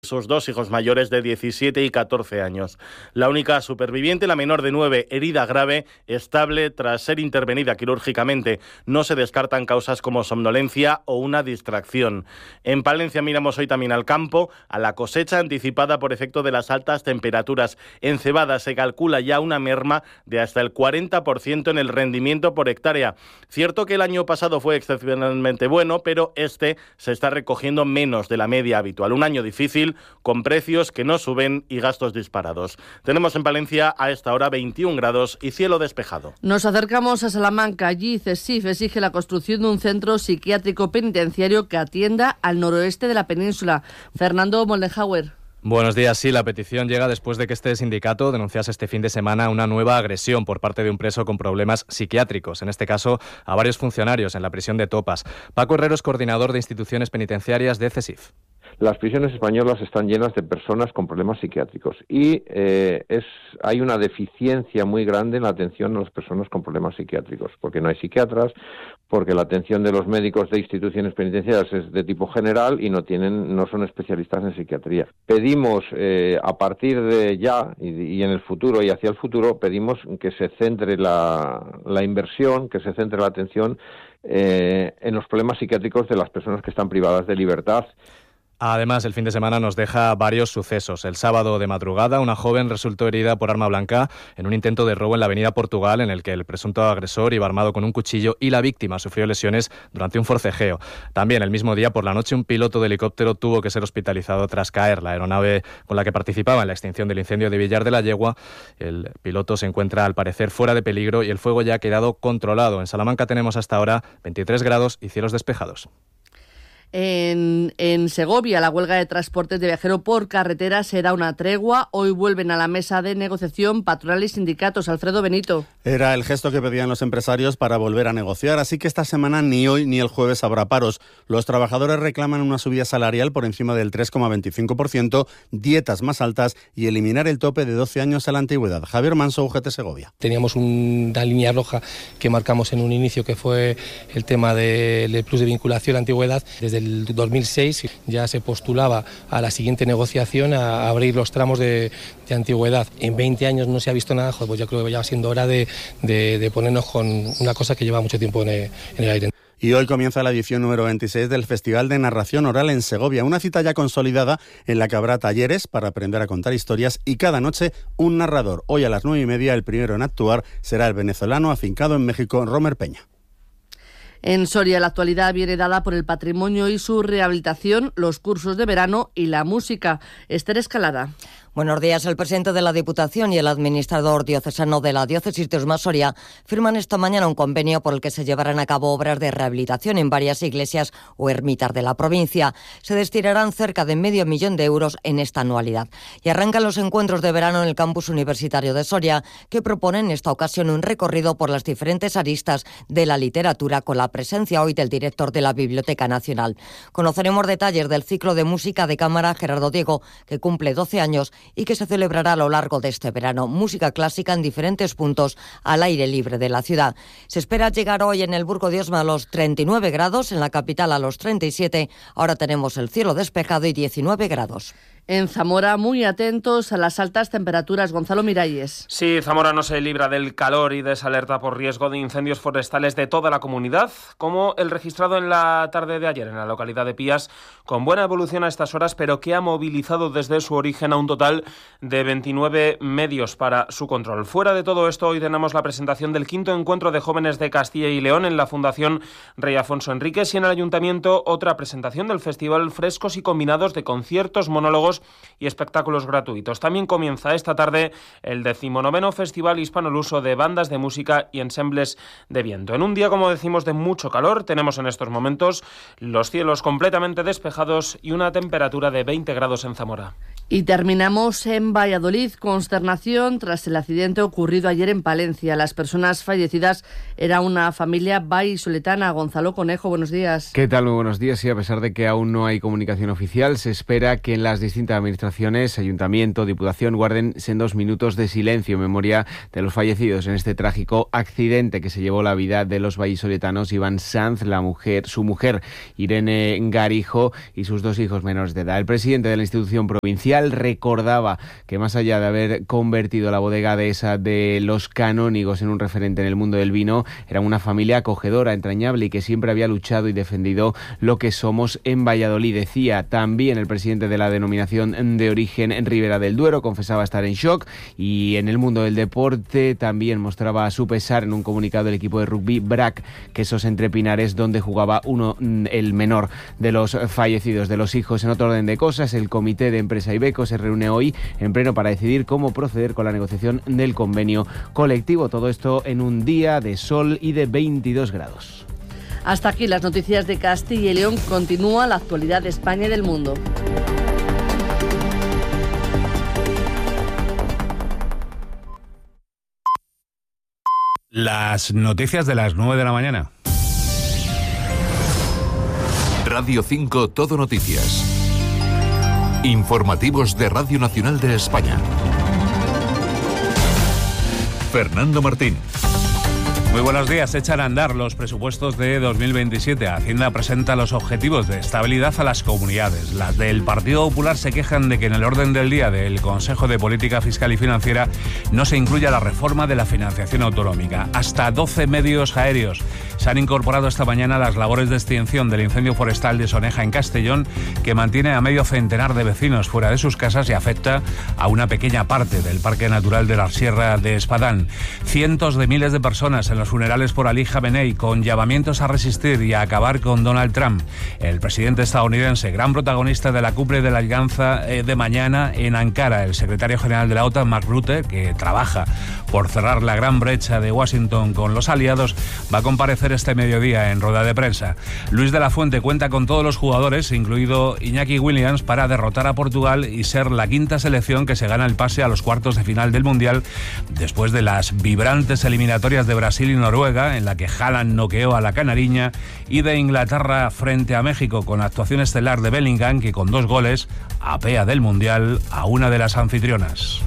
sus 2 hijos mayores de 17 y 14 años. La única superviviente, la menor de 9, herida grave, estable tras ser intervenida quirúrgicamente. No se descartan causas como somnolencia o una distracción. En Palencia miramos hoy también al campo, a la cosecha anticipada por efecto de las altas temperaturas. En cebada se calcula ya una merma de hasta el 40% en el rendimiento por hectárea. Cierto que el año pasado fue excepcionalmente bueno, pero este se está recogiendo menos de la media habitual. Un año difícil, con precios que no suben y gastos disparados. Tenemos en Palencia a esta hora 21 grados y cielo despejado. Nos acercamos a Salamanca. Allí CESIF exige la construcción de un centro psiquiátrico penitenciario que atienda al noroeste de la península. Fernando Moldenhauer. Buenos días. Sí, la petición llega después de que este sindicato denunciase este fin de semana una nueva agresión por parte de un preso con problemas psiquiátricos, en este caso a varios funcionarios en la prisión de Topas. Paco Herrero es coordinador de instituciones penitenciarias de CESIF. Las prisiones españolas están llenas de personas con problemas psiquiátricos y hay una deficiencia muy grande en la atención a las personas con problemas psiquiátricos, porque no hay psiquiatras, porque la atención de los médicos de instituciones penitenciarias es de tipo general y no son especialistas en psiquiatría. Pedimos a partir de ya y en el futuro y hacia el futuro, pedimos que se centre la inversión, que se centre la atención en los problemas psiquiátricos de las personas que están privadas de libertad. Además, el fin de semana nos deja varios sucesos. El sábado de madrugada, una joven resultó herida por arma blanca en un intento de robo en la avenida Portugal, en el que el presunto agresor iba armado con un cuchillo y la víctima sufrió lesiones durante un forcejeo. También, el mismo día, por la noche, un piloto de helicóptero tuvo que ser hospitalizado tras caer. La aeronave con la que participaba en la extinción del incendio de Villar de la Yegua, el piloto se encuentra, al parecer, fuera de peligro y el fuego ya ha quedado controlado. En Salamanca tenemos hasta ahora 23 grados y cielos despejados. En Segovia, la huelga de transportes de viajeros por carretera se da una tregua. Hoy vuelven a la mesa de negociación patronal y sindicatos. Alfredo Benito. Era el gesto que pedían los empresarios para volver a negociar, así que esta semana ni hoy ni el jueves habrá paros. Los trabajadores reclaman una subida salarial por encima del 3,25%, dietas más altas y eliminar el tope de 12 años a la antigüedad. Javier Manso, UGT Segovia. Teníamos una línea roja que marcamos en un inicio, que fue el tema del plus de vinculación a la antigüedad. Desde el 2006 ya se postulaba a la siguiente negociación a abrir los tramos de antigüedad. En 20 años no se ha visto nada, pues yo creo que ya va siendo hora de ponernos con una cosa que lleva mucho tiempo en el aire. Y hoy comienza la edición número 26 del Festival de Narración Oral en Segovia, una cita ya consolidada en la que habrá talleres para aprender a contar historias y cada noche un narrador. Hoy a las 9:30 el primero en actuar será el venezolano afincado en México, Romer Peña. En Soria, la actualidad viene dada por el patrimonio y su rehabilitación, los cursos de verano y la música. Esther Escalada. Buenos días. El presidente de la Diputación y el administrador diocesano de la Diócesis de Usma Soria firman esta mañana un convenio por el que se llevarán a cabo obras de rehabilitación en varias iglesias o ermitas de la provincia. Se destinarán cerca de $500,000 de euros en esta anualidad. Y arrancan los encuentros de verano en el campus universitario de Soria, que proponen en esta ocasión un recorrido por las diferentes aristas de la literatura, con la presencia hoy del director de la Biblioteca Nacional. Conoceremos detalles del ciclo de música de cámara Gerardo Diego, que cumple 12 años y que se celebrará a lo largo de este verano. Música clásica en diferentes puntos al aire libre de la ciudad. Se espera llegar hoy en el Burgo de Osma a los 39 grados, en la capital a los 37. Ahora tenemos el cielo despejado y 19 grados. En Zamora, muy atentos a las altas temperaturas. Gonzalo Miralles. Sí, Zamora no se libra del calor y de esa alerta por riesgo de incendios forestales de toda la comunidad, como el registrado en la tarde de ayer en la localidad de Pías, con buena evolución a estas horas, pero que ha movilizado desde su origen a un total de 29 medios para su control. Fuera de todo esto, hoy tenemos la presentación del 5º encuentro de jóvenes de Castilla y León en la Fundación Rey Afonso Enríquez, y en el Ayuntamiento otra presentación del Festival Frescos y Combinados, de conciertos, monólogos y espectáculos gratuitos. También comienza esta tarde el 19º Festival Hispanoluso de bandas de música y ensembles de viento. En un día, como decimos, de mucho calor, tenemos en estos momentos los cielos completamente despejados y una temperatura de 20 grados en Zamora. Y terminamos en Valladolid. Consternación tras el accidente ocurrido ayer en Palencia. Las personas fallecidas era una familia vallisoletana. Gonzalo Conejo, buenos días. ¿Qué tal? Muy buenos días. Sí, a pesar de que aún no hay comunicación oficial, se espera que en las distintas administraciones, ayuntamiento, diputación, guarden sendos minutos de silencio en memoria de los fallecidos en este trágico accidente que se llevó la vida de los vallisoletanos Iván Sanz, su mujer Irene Garijo y sus 2 hijos menores de edad. El presidente de la institución provincial recordaba que más allá de haber convertido la bodega Dehesa de los Canónigos en un referente en el mundo del vino, era una familia acogedora, entrañable y que siempre había luchado y defendido lo que somos en Valladolid. Decía también el presidente de la denominación de origen en Ribera del Duero, confesaba estar en shock, y en el mundo del deporte también mostraba su pesar en un comunicado el equipo de rugby BRAC, Quesos Entre Pinares, donde jugaba el menor de los fallecidos, de los hijos. En otro orden de cosas, el comité de empresa Ibeco se reúne hoy en pleno para decidir cómo proceder con la negociación del convenio colectivo. Todo esto en un día de sol y de 22 grados. Hasta aquí las noticias de Castilla y León. Continúa la actualidad de España y del mundo. Las noticias de las 9 de la mañana. Radio 5 Todo Noticias. Informativos de Radio Nacional de España. Fernando Martín. Muy buenos días. Echan a andar los presupuestos de 2027. Hacienda presenta los objetivos de estabilidad a las comunidades. Las del Partido Popular se quejan de que en el orden del día del Consejo de Política Fiscal y Financiera no se incluya la reforma de la financiación autonómica. Hasta 12 medios aéreos se han incorporado esta mañana a las labores de extinción del incendio forestal de Soneja en Castellón, que mantiene a medio centenar de vecinos fuera de sus casas y afecta a una pequeña parte del Parque Natural de la Sierra de Espadán. Cientos de miles de personas en los funerales por Ali Khamenei, con llamamientos a resistir y a acabar con Donald Trump. El presidente estadounidense, gran protagonista de la cumbre de la Alianza de mañana en Ankara. El secretario general de la OTAN, Mark Rutte, que trabaja por cerrar la gran brecha de Washington con los aliados, va a comparecer este mediodía en rueda de prensa. Luis de la Fuente cuenta con todos los jugadores, incluido Iñaki Williams, para derrotar a Portugal y ser la quinta selección que se gana el pase a los cuartos de final del Mundial, después de las vibrantes eliminatorias de Brasil y Noruega, en la que Haaland noqueó a la canariña, y de Inglaterra frente a México, con actuación estelar de Bellingham, que con 2 goles apea del Mundial a una de las anfitrionas.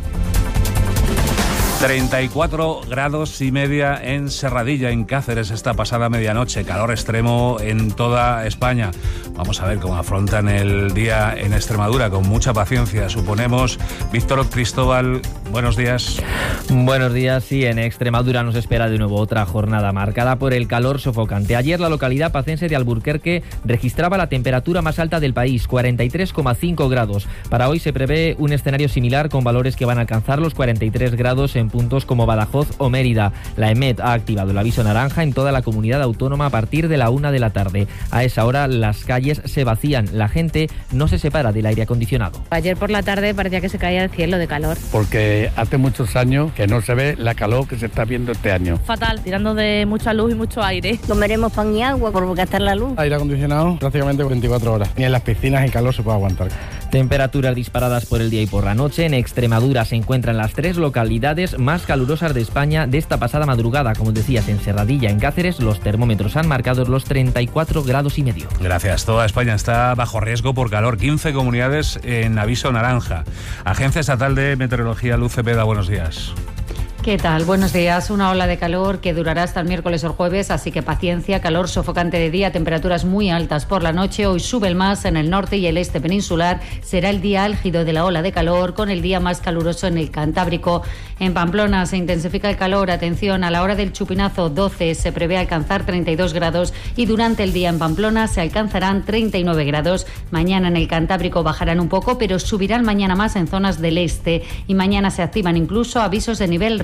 34 grados y media en Serradilla, en Cáceres, esta pasada medianoche. Calor extremo en toda España. Vamos a ver cómo afrontan el día en Extremadura, con mucha paciencia, suponemos. Víctor Cristóbal, buenos días. Buenos días. Sí, en Extremadura nos espera de nuevo otra jornada marcada por el calor sofocante. Ayer la localidad pacense de Alburquerque registraba la temperatura más alta del país, 43,5 grados. Para hoy se prevé un escenario similar, con valores que van a alcanzar los 43 grados en puntos como Badajoz o Mérida. La EMET ha activado el aviso naranja en toda la comunidad autónoma a partir de la 1 de la tarde. A esa hora las calles se vacían, la gente no se separa del aire acondicionado. Ayer por la tarde parecía que se caía el cielo de calor. Porque hace muchos años que no se ve la calor que se está viendo este año. Fatal, tirando de mucha luz y mucho aire. Comeremos pan y agua por gastar la luz. Aire acondicionado prácticamente 24 horas. Ni en las piscinas el calor se puede aguantar. Temperaturas disparadas por el día y por la noche. En Extremadura se encuentran las 3 localidades más calurosas de España de esta pasada madrugada. Como decías, en Serradilla, en Cáceres, los termómetros han marcado los 34 grados y medio. Gracias. Toda España está bajo riesgo por calor. 15 comunidades en aviso naranja. Agencia Estatal de Meteorología, Luz Cepeda, buenos días. ¿Qué tal? Buenos días. Una ola de calor que durará hasta el miércoles o el jueves, así que paciencia. Calor sofocante de día, temperaturas muy altas por la noche. Hoy sube el más en el norte y el este peninsular. Será el día álgido de la ola de calor, con el día más caluroso en el Cantábrico. En Pamplona se intensifica el calor. Atención, a la hora del chupinazo 12 se prevé alcanzar 32 grados y durante el día en Pamplona se alcanzarán 39 grados. Mañana en el Cantábrico bajarán un poco, pero subirán mañana más en zonas del este y mañana se activan incluso avisos de nivel rojo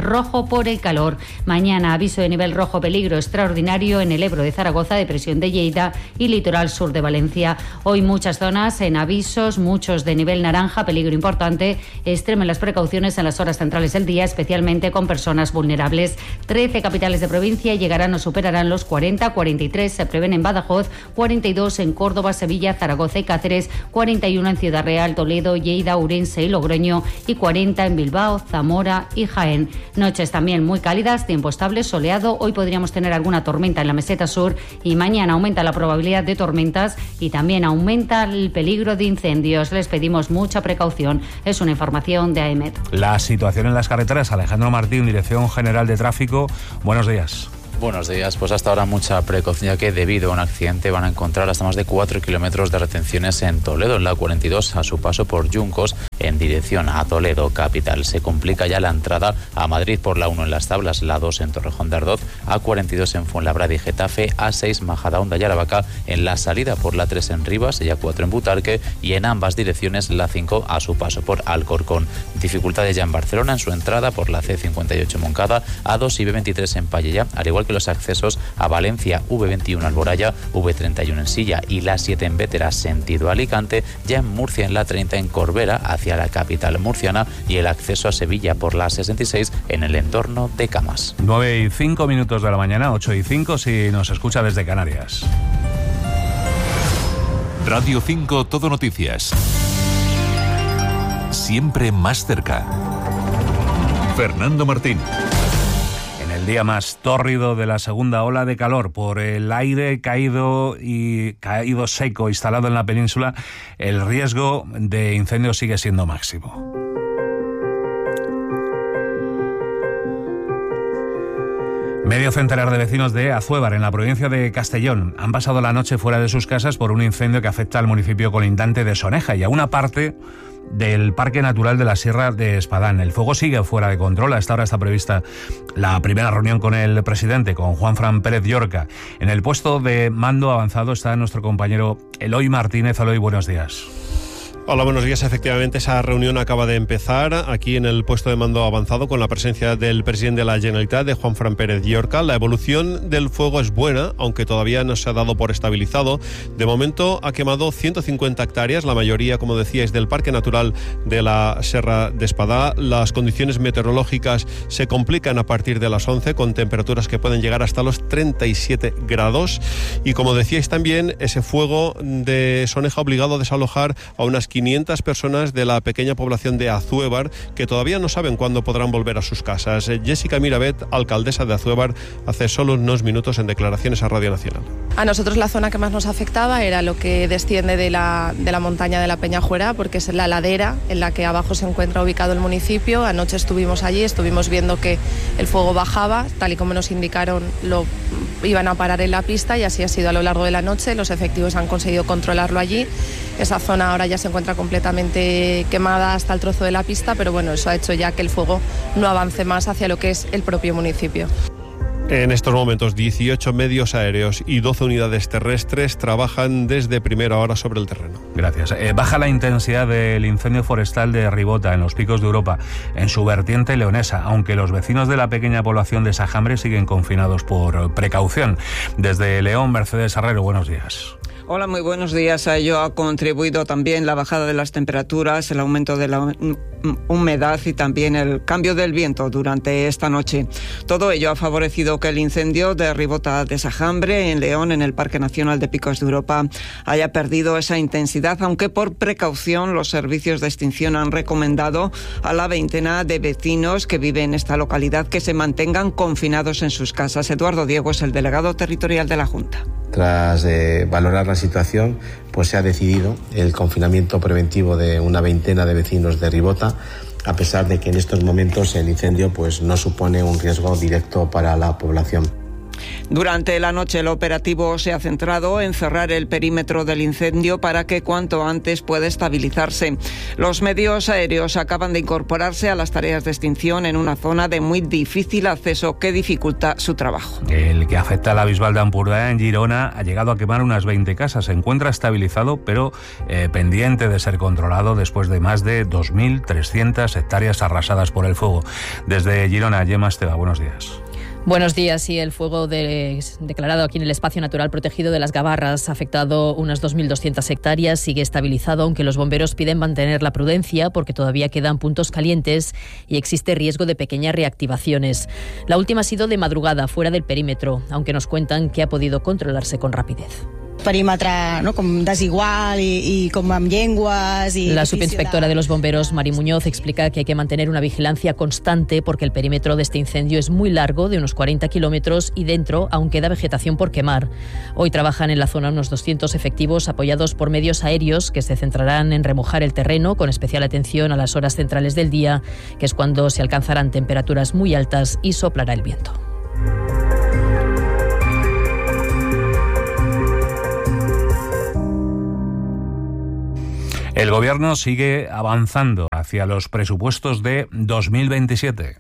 rojo por el calor. Mañana aviso de nivel rojo peligro extraordinario en el Ebro de Zaragoza, depresión de Lleida y litoral sur de Valencia. Hoy muchas zonas en avisos, muchos de nivel naranja, peligro importante. Extremen las precauciones en las horas centrales del día, especialmente con personas vulnerables. 13 capitales de provincia llegarán o superarán los 40, 43 se prevén en Badajoz, 42 en Córdoba, Sevilla, Zaragoza y Cáceres, 41 en Ciudad Real, Toledo, Lleida, Ourense y Logroño y 40 en Bilbao, Zamora y Jaén. Noches también muy cálidas, tiempo estable, soleado. Hoy podríamos tener alguna tormenta en la meseta sur y mañana aumenta la probabilidad de tormentas y también aumenta el peligro de incendios. Les pedimos mucha precaución. Es una información de AEMET. La situación en las carreteras, Alejandro Martín, Dirección General de Tráfico. Buenos días. Buenos días, pues hasta ahora mucha precaución, ya que debido a un accidente van a encontrar hasta más de 4 kilómetros de retenciones en Toledo, en la 42, a su paso por Yuncos, en dirección a Toledo capital. Se complica ya la entrada a Madrid por la 1 en Las Tablas, la 2 en Torrejón de Ardoz, A42 en Fuenlabrada y Getafe, A6 Majadahonda y Aravaca en la salida por la 3 en Rivas y A4 en Butarque, y en ambas direcciones la 5 a su paso por Alcorcón. Dificultades ya en Barcelona en su entrada por la C58 Moncada, A2 y B23 en Pallella, al igual que los accesos a Valencia, V21 Alboraya, V31 en Silla y la 7 en Bétera sentido Alicante, ya en Murcia en la 30 en Corbera hacia la capital murciana, y el acceso a Sevilla por la 66 en el entorno de Camas. 9:05 de la mañana, 8:05 si nos escucha desde Canarias. Radio 5 Todo Noticias. Siempre más cerca. Fernando Martín. El día más tórrido de la segunda ola de calor, por el aire caído seco instalado en la península, el riesgo de incendio sigue siendo máximo. Medio centenar de vecinos de Azuévar, en la provincia de Castellón, han pasado la noche fuera de sus casas por un incendio que afecta al municipio colindante de Soneja y a una parte del Parque Natural de la Sierra de Espadán. El fuego sigue fuera de control. A esta hora está prevista la primera reunión con el presidente, con Juanfran Pérez Llorca. En el puesto de mando avanzado está nuestro compañero Eloy Martínez. Eloy, buenos días. Hola, buenos días. Efectivamente, esa reunión acaba de empezar aquí en el puesto de mando avanzado con la presencia del presidente de la Generalitat, de Juanfran Pérez Llorca. La evolución del fuego es buena, aunque todavía no se ha dado por estabilizado. De momento ha quemado 150 hectáreas, la mayoría, como decíais, del Parque Natural de la Sierra de Espadá. Las condiciones meteorológicas se complican a partir de las 11, con temperaturas que pueden llegar hasta los 37 grados. Y como decíais también, ese fuego de Soneja ha obligado a desalojar a unas 500 personas de la pequeña población de Azuévar, que todavía no saben cuándo podrán volver a sus casas. Jessica Mirabet, alcaldesa de Azuévar, hace solo unos minutos en declaraciones a Radio Nacional. A nosotros la zona que más nos afectaba era lo que desciende de la montaña de la Peñajuera, porque es la ladera en la que abajo se encuentra ubicado el municipio. Anoche estuvimos allí, estuvimos viendo que el fuego bajaba, tal y como nos indicaron, lo iban a parar en la pista, y así ha sido a lo largo de la noche. Los efectivos han conseguido controlarlo allí. Esa zona ahora ya se encuentra completamente quemada hasta el trozo de la pista, pero bueno, eso ha hecho ya que el fuego no avance más hacia lo que es el propio municipio. En estos momentos, 18 medios aéreos y 12 unidades terrestres trabajan desde primera hora sobre el terreno. Gracias. Baja la intensidad del incendio forestal de Ribota, en los Picos de Europa, en su vertiente leonesa, aunque los vecinos de la pequeña población de Sajambre siguen confinados por precaución. Desde León, Mercedes Herrero, buenos días. Hola, muy buenos días. A ello ha contribuido también la bajada de las temperaturas, el aumento de la humedad y también el cambio del viento durante esta noche. Todo ello ha favorecido que el incendio de Ribota de Sajambre, en León, en el Parque Nacional de Picos de Europa, haya perdido esa intensidad, aunque por precaución los servicios de extinción han recomendado a la veintena de vecinos que viven en esta localidad que se mantengan confinados en sus casas. Eduardo Diego es el delegado territorial de la Junta. Tras valorar la situación, pues se ha decidido el confinamiento preventivo de una veintena de vecinos de Ribota, a pesar de que en estos momentos el incendio pues no supone un riesgo directo para la población. Durante la noche el operativo se ha centrado en cerrar el perímetro del incendio para que cuanto antes pueda estabilizarse. Los medios aéreos acaban de incorporarse a las tareas de extinción en una zona de muy difícil acceso que dificulta su trabajo. El que afecta a la Bisbal de Ampurdá en Girona ha llegado a quemar unas 20 casas. Se encuentra estabilizado, pero pendiente de ser controlado después de más de 2.300 hectáreas arrasadas por el fuego. Desde Girona, Gemma Esteva, buenos días. Buenos días. Sí, el fuego declarado aquí en el espacio natural protegido de las Gavarras ha afectado unas 2.200 hectáreas. Sigue estabilizado, aunque los bomberos piden mantener la prudencia porque todavía quedan puntos calientes y existe riesgo de pequeñas reactivaciones. La última ha sido de madrugada, fuera del perímetro, aunque nos cuentan que ha podido controlarse con rapidez. Perímetre, no, com desigual i com amb llengües. La subinspectora de los bomberos, Mari Muñoz, explica que hay que mantener una vigilancia constante porque el perímetro de este incendio es muy largo, de unos 40 kilómetros, y dentro aún queda vegetación por quemar. Hoy trabajan en la zona unos 200 efectivos apoyados por medios aéreos que se centrarán en remojar el terreno con especial atención a las horas centrales del día, que es cuando se alcanzarán temperaturas muy altas y soplará el viento. El Gobierno sigue avanzando hacia los presupuestos de 2027.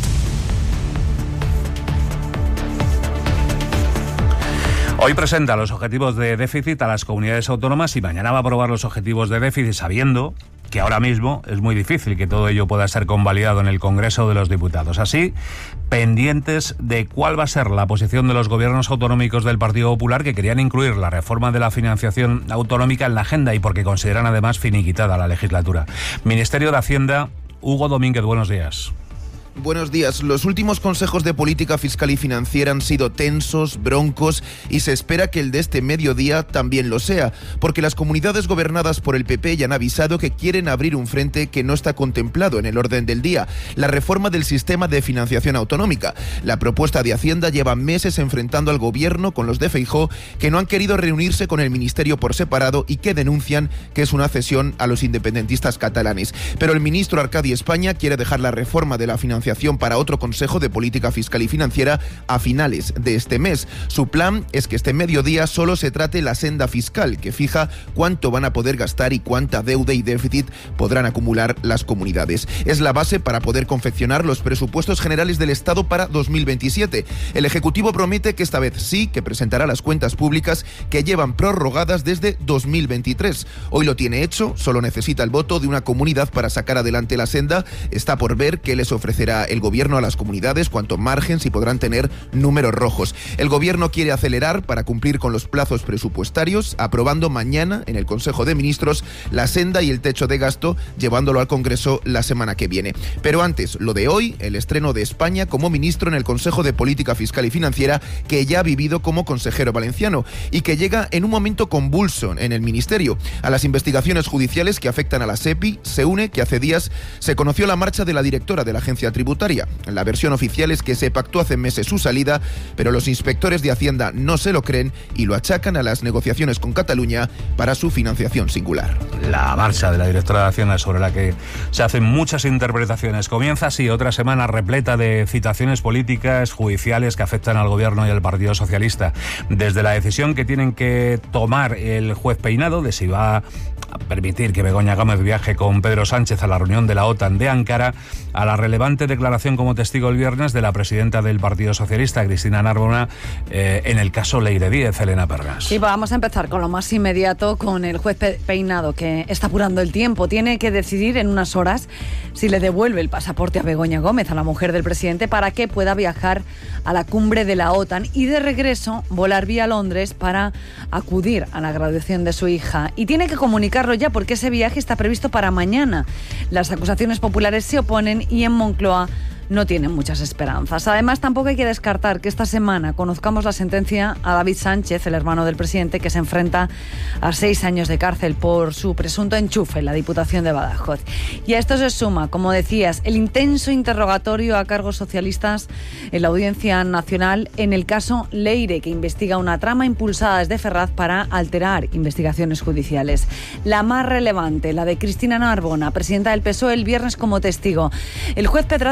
Hoy presenta los objetivos de déficit a las comunidades autónomas y mañana va a aprobar los objetivos de déficit sabiendo que ahora mismo es muy difícil que todo ello pueda ser convalidado en el Congreso de los Diputados. Así, pendientes de cuál va a ser la posición de los gobiernos autonómicos del Partido Popular, que querían incluir la reforma de la financiación autonómica en la agenda y porque consideran además finiquitada la legislatura. Ministerio de Hacienda, Hugo Domínguez, buenos días. Buenos días. Los últimos consejos de política fiscal y financiera han sido tensos, broncos, y se espera que el de este mediodía también lo sea, porque las comunidades gobernadas por el PP ya han avisado que quieren abrir un frente que no está contemplado en el orden del día: la reforma del sistema de financiación autonómica. La propuesta de Hacienda lleva meses enfrentando al gobierno con los de Feijóo, que no han querido reunirse con el ministerio por separado y que denuncian que es una cesión a los independentistas catalanes. Pero el ministro Arcadi España quiere dejar la reforma de la financiación para otro Consejo de Política Fiscal y Financiera a finales de este mes. Su plan es que este mediodía solo se trate la senda fiscal, que fija cuánto van a poder gastar y cuánta deuda y déficit podrán acumular las comunidades. Es la base para poder confeccionar los presupuestos generales del Estado para 2027. El Ejecutivo promete que esta vez sí que presentará las cuentas públicas que llevan prorrogadas desde 2023. Hoy lo tiene hecho, solo necesita el voto de una comunidad para sacar adelante la senda. Está por ver qué les ofrecerá el gobierno a las comunidades, cuánto margen, si podrán tener números rojos. El gobierno quiere acelerar para cumplir con los plazos presupuestarios, aprobando mañana en el Consejo de Ministros la senda y el techo de gasto, llevándolo al Congreso la semana que viene. Pero antes, lo de hoy, el estreno de España como ministro en el Consejo de Política Fiscal y Financiera, que ya ha vivido como consejero valenciano y que llega en un momento convulso en el Ministerio. A las investigaciones judiciales que afectan a la SEPI se une que hace días se conoció la marcha de la directora de la agencia tributaria. La versión oficial es que se pactó hace meses su salida, pero los inspectores de Hacienda no se lo creen y lo achacan a las negociaciones con Cataluña para su financiación singular. La marcha de la directora de Hacienda, sobre la que se hacen muchas interpretaciones, comienza así otra semana repleta de citaciones políticas, judiciales que afectan al Gobierno y al Partido Socialista. Desde la decisión que tienen que tomar el juez Peinado de si va a permitir que Begoña Gómez viaje con Pedro Sánchez a la reunión de la OTAN de Ankara, a la relevante declaración como testigo el viernes de la presidenta del Partido Socialista, Cristina Narbona, en el caso Leire Díez, Elena Pergas. Sí, vamos a empezar con lo más inmediato, con el juez Peinado, que está apurando el tiempo. Tiene que decidir en unas horas si le devuelve el pasaporte a Begoña Gómez, a la mujer del presidente, para que pueda viajar a la cumbre de la OTAN y de regreso volar vía Londres para acudir a la graduación de su hija. Y tiene que comunicarlo ya porque ese viaje está previsto para mañana. Las acusaciones populares se oponen y en Moncloa no tienen muchas esperanzas. Además, tampoco hay que descartar que esta semana conozcamos la sentencia a David Sánchez, el hermano del presidente, que se enfrenta a 6 años de cárcel por su presunto enchufe en la Diputación de Badajoz. Y a esto se suma, como decías, el intenso interrogatorio a cargos socialistas en la Audiencia Nacional en el caso Leire, que investiga una trama impulsada desde Ferraz para alterar investigaciones judiciales. La más relevante, la de Cristina Narbona, presidenta del PSOE, el viernes como testigo. El juez Pedraz quiere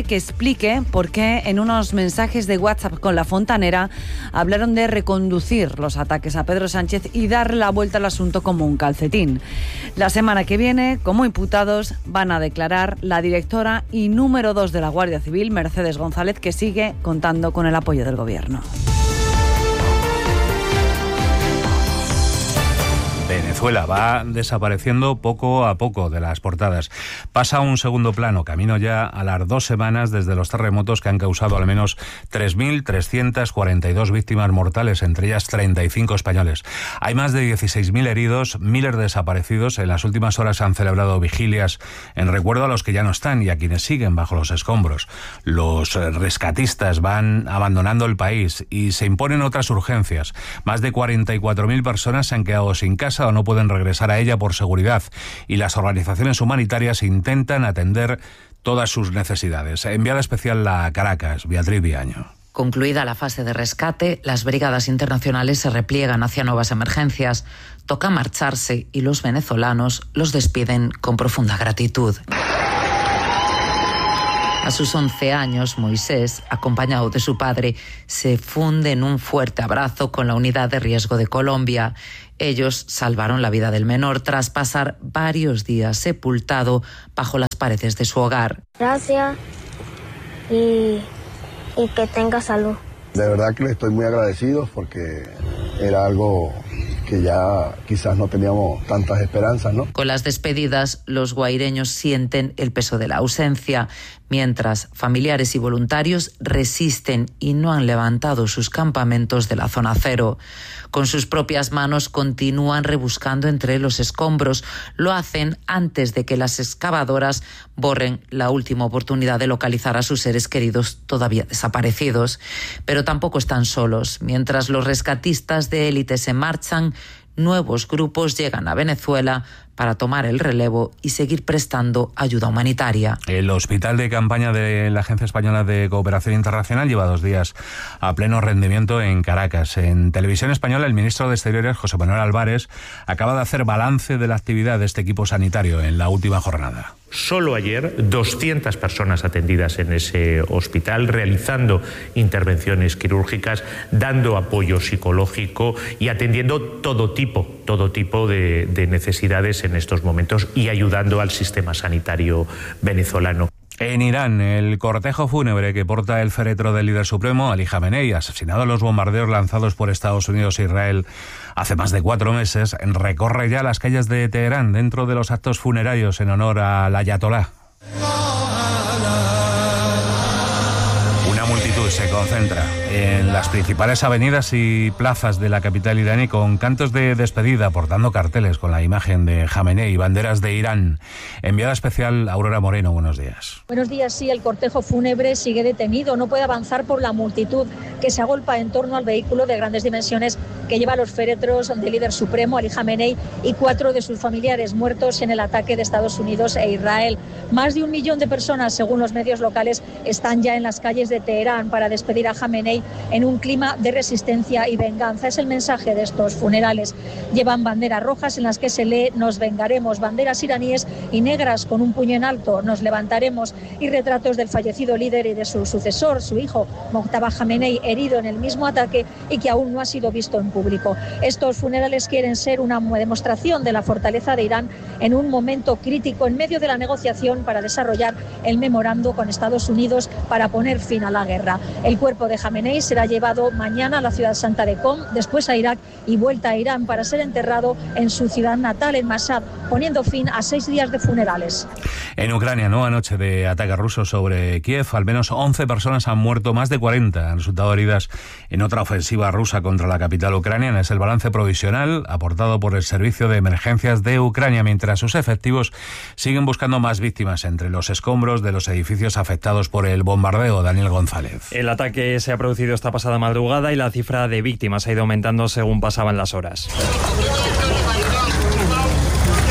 que explique por qué en unos mensajes de WhatsApp con La Fontanera hablaron de reconducir los ataques a Pedro Sánchez y dar la vuelta al asunto como un calcetín. La semana que viene, como imputados, van a declarar la directora y número 2 de la Guardia Civil, Mercedes González, que sigue contando con el apoyo del Gobierno. Venezuela va desapareciendo poco a poco de las portadas. Pasa a un segundo plano, camino ya a las 2 semanas desde los terremotos que han causado al menos 3.342 víctimas mortales, entre ellas 35 españoles. Hay más de 16.000 heridos, miles de desaparecidos. En las últimas horas se han celebrado vigilias en recuerdo a los que ya no están y a quienes siguen bajo los escombros. Los rescatistas van abandonando el país y se imponen otras urgencias. Más de 44.000 personas se han quedado sin casa o no pueden regresar a ella por seguridad, y las organizaciones humanitarias intentan atender todas sus necesidades. Enviada especial a Caracas, Beatriz Viaño. Concluida la fase de rescate, las brigadas internacionales se repliegan hacia nuevas emergencias. Toca marcharse y los venezolanos los despiden con profunda gratitud. A sus 11 años, Moisés, acompañado de su padre, se funde en un fuerte abrazo con la Unidad de Riesgo de Colombia. Ellos salvaron la vida del menor tras pasar varios días sepultado bajo las paredes de su hogar. Gracias y que tenga salud. De verdad que le estoy muy agradecido porque era algo que ya quizás no teníamos tantas esperanzas, ¿no? Con las despedidas, los guaireños sienten el peso de la ausencia, mientras familiares y voluntarios resisten y no han levantado sus campamentos de la zona cero. Con sus propias manos continúan rebuscando entre los escombros. Lo hacen antes de que las excavadoras borren la última oportunidad de localizar a sus seres queridos todavía desaparecidos. Pero tampoco están solos. Mientras los rescatistas de élite se marchan, nuevos grupos llegan a Venezuela para tomar el relevo y seguir prestando ayuda humanitaria. El hospital de campaña de la Agencia Española de Cooperación Internacional lleva 2 días a pleno rendimiento en Caracas. En Televisión Española, el ministro de Exteriores, José Manuel Álvarez, acaba de hacer balance de la actividad de este equipo sanitario en la última jornada. Solo ayer 200 personas atendidas en ese hospital, realizando intervenciones quirúrgicas, dando apoyo psicológico y atendiendo todo tipo de necesidades en estos momentos y ayudando al sistema sanitario venezolano. En Irán, el cortejo fúnebre que porta el féretro del líder supremo, Ali Jamenei, asesinado en los bombardeos lanzados por Estados Unidos e Israel hace más de 4 meses, recorre ya las calles de Teherán dentro de los actos funerarios en honor al ayatolá. Una multitud se concentra en las principales avenidas y plazas de la capital iraní con cantos de despedida, portando carteles con la imagen de Jamenei y banderas de Irán. Enviada especial, Aurora Moreno, buenos días. Buenos días, sí, el cortejo fúnebre sigue detenido, no puede avanzar por la multitud que se agolpa en torno al vehículo de grandes dimensiones que lleva los féretros del líder supremo, Ali Jamenei, y 4 de sus familiares muertos en el ataque de Estados Unidos e Israel. Más de 1 millón de personas, según los medios locales, están ya en las calles de Teherán para despedir a Jamenei en un clima de resistencia y venganza. Es el mensaje de estos funerales. Llevan banderas rojas en las que se lee "Nos vengaremos", banderas iraníes y negras con un puño en alto, "Nos levantaremos", y retratos del fallecido líder y de su sucesor, su hijo, Mojtaba Jamenei, herido en el mismo ataque y que aún no ha sido visto en público. Estos funerales quieren ser una demostración de la fortaleza de Irán en un momento crítico en medio de la negociación para desarrollar el memorando con Estados Unidos para poner fin a la guerra. El cuerpo de Jamenei será llevado mañana a la ciudad santa de Qom, después a Irak y vuelta a Irán para ser enterrado en su ciudad natal, en Mashhad, poniendo fin a 6 días de funerales. En Ucrania, nueva noche de ataque ruso sobre Kiev. Al menos 11 personas han muerto, más de 40 han resultado heridas en otra ofensiva rusa contra la capital ucraniana. Es el balance provisional aportado por el Servicio de Emergencias de Ucrania, mientras sus efectivos siguen buscando más víctimas entre los escombros de los edificios afectados por el bombardeo. Daniel González. El ataque se ha producido esta pasada madrugada y la cifra de víctimas ha ido aumentando según pasaban las horas.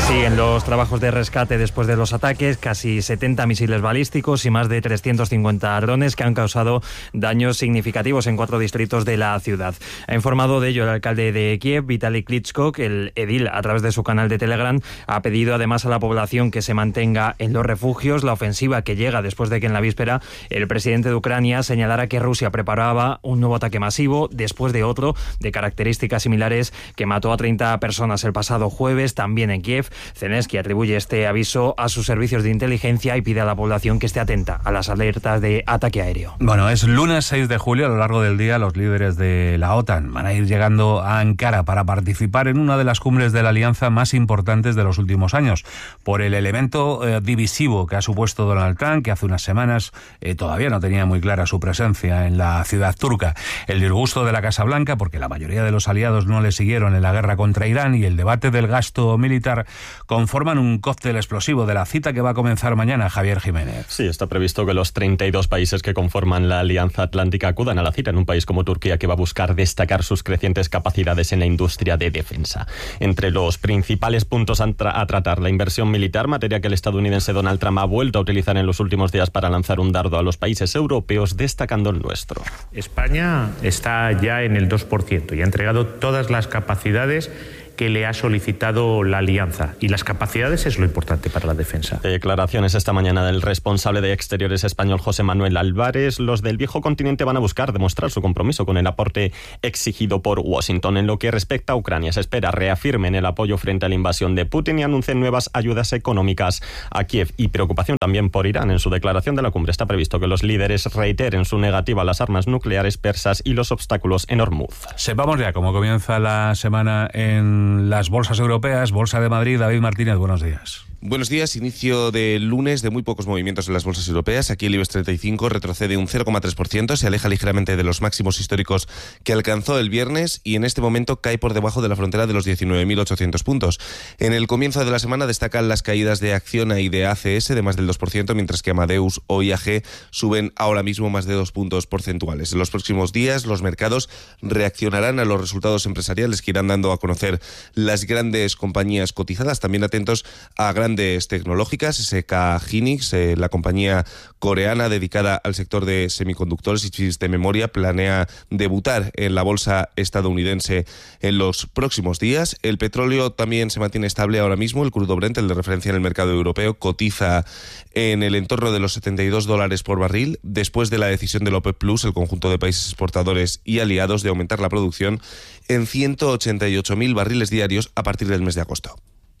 Siguen los trabajos de rescate después de los ataques, casi 70 misiles balísticos y más de 350 drones que han causado daños significativos en 4 distritos de la ciudad. Ha informado de ello el alcalde de Kiev, Vitaly Klitschko. El edil, a través de su canal de Telegram, ha pedido además a la población que se mantenga en los refugios. La ofensiva que llega después de que en la víspera el presidente de Ucrania señalara que Rusia preparaba un nuevo ataque masivo después de otro de características similares que mató a 30 personas el pasado jueves, también en Kiev. Zelensky atribuye este aviso a sus servicios de inteligencia y pide a la población que esté atenta a las alertas de ataque aéreo. Bueno, es lunes 6 de julio. A lo largo del día los líderes de la OTAN van a ir llegando a Ankara para participar en una de las cumbres de la alianza más importantes de los últimos años, por el elemento divisivo que ha supuesto Donald Trump, que hace unas semanas todavía no tenía muy clara su presencia en la ciudad turca. El disgusto de la Casa Blanca, porque la mayoría de los aliados no le siguieron en la guerra contra Irán, y el debate del gasto militar conforman un cóctel explosivo de la cita que va a comenzar mañana. Javier Jiménez. Sí, está previsto que los 32 países que conforman la Alianza Atlántica acudan a la cita en un país como Turquía, que va a buscar destacar sus crecientes capacidades en la industria de defensa. Entre los principales puntos a tratar, la inversión militar, materia que el estadounidense Donald Trump ha vuelto a utilizar en los últimos días para lanzar un dardo a los países europeos, destacando el nuestro. España está ya en el 2% y ha entregado todas las capacidades que le ha solicitado la alianza. Y las capacidades es lo importante para la defensa. Declaraciones esta mañana del responsable de Exteriores español, José Manuel Álvarez. Los del viejo continente van a buscar demostrar su compromiso con el aporte exigido por Washington. En lo que respecta a Ucrania, se espera reafirmen el apoyo frente a la invasión de Putin y anuncien nuevas ayudas económicas a Kiev. Y preocupación también por Irán. En su declaración de la cumbre está previsto que los líderes reiteren su negativa a las armas nucleares persas y los obstáculos en Hormuz. Sepamos ya cómo comienza la semana en las bolsas europeas. Bolsa de Madrid, David Martínez, buenos días. Buenos días, inicio de lunes de muy pocos movimientos en las bolsas europeas. Aquí el IBEX 35 retrocede un 0,3%, se aleja ligeramente de los máximos históricos que alcanzó el viernes y en este momento cae por debajo de la frontera de los 19.800 puntos. En el comienzo de la semana destacan las caídas de Acciona y de ACS de más del 2%, mientras que Amadeus o IAG suben ahora mismo más de 2 puntos porcentuales. En los próximos días los mercados reaccionarán a los resultados empresariales que irán dando a conocer las grandes compañías cotizadas. También atentos a grandes tecnológicas. SK Hynix, la compañía coreana dedicada al sector de semiconductores y chips de memoria, planea debutar en la bolsa estadounidense en los próximos días. El petróleo también se mantiene estable ahora mismo. El crudo Brent, el de referencia en el mercado europeo, cotiza en el entorno de los $72 por barril, después de la decisión del OPEP Plus, el conjunto de países exportadores y aliados, de aumentar la producción en 188.000 barriles diarios a partir del mes de agosto.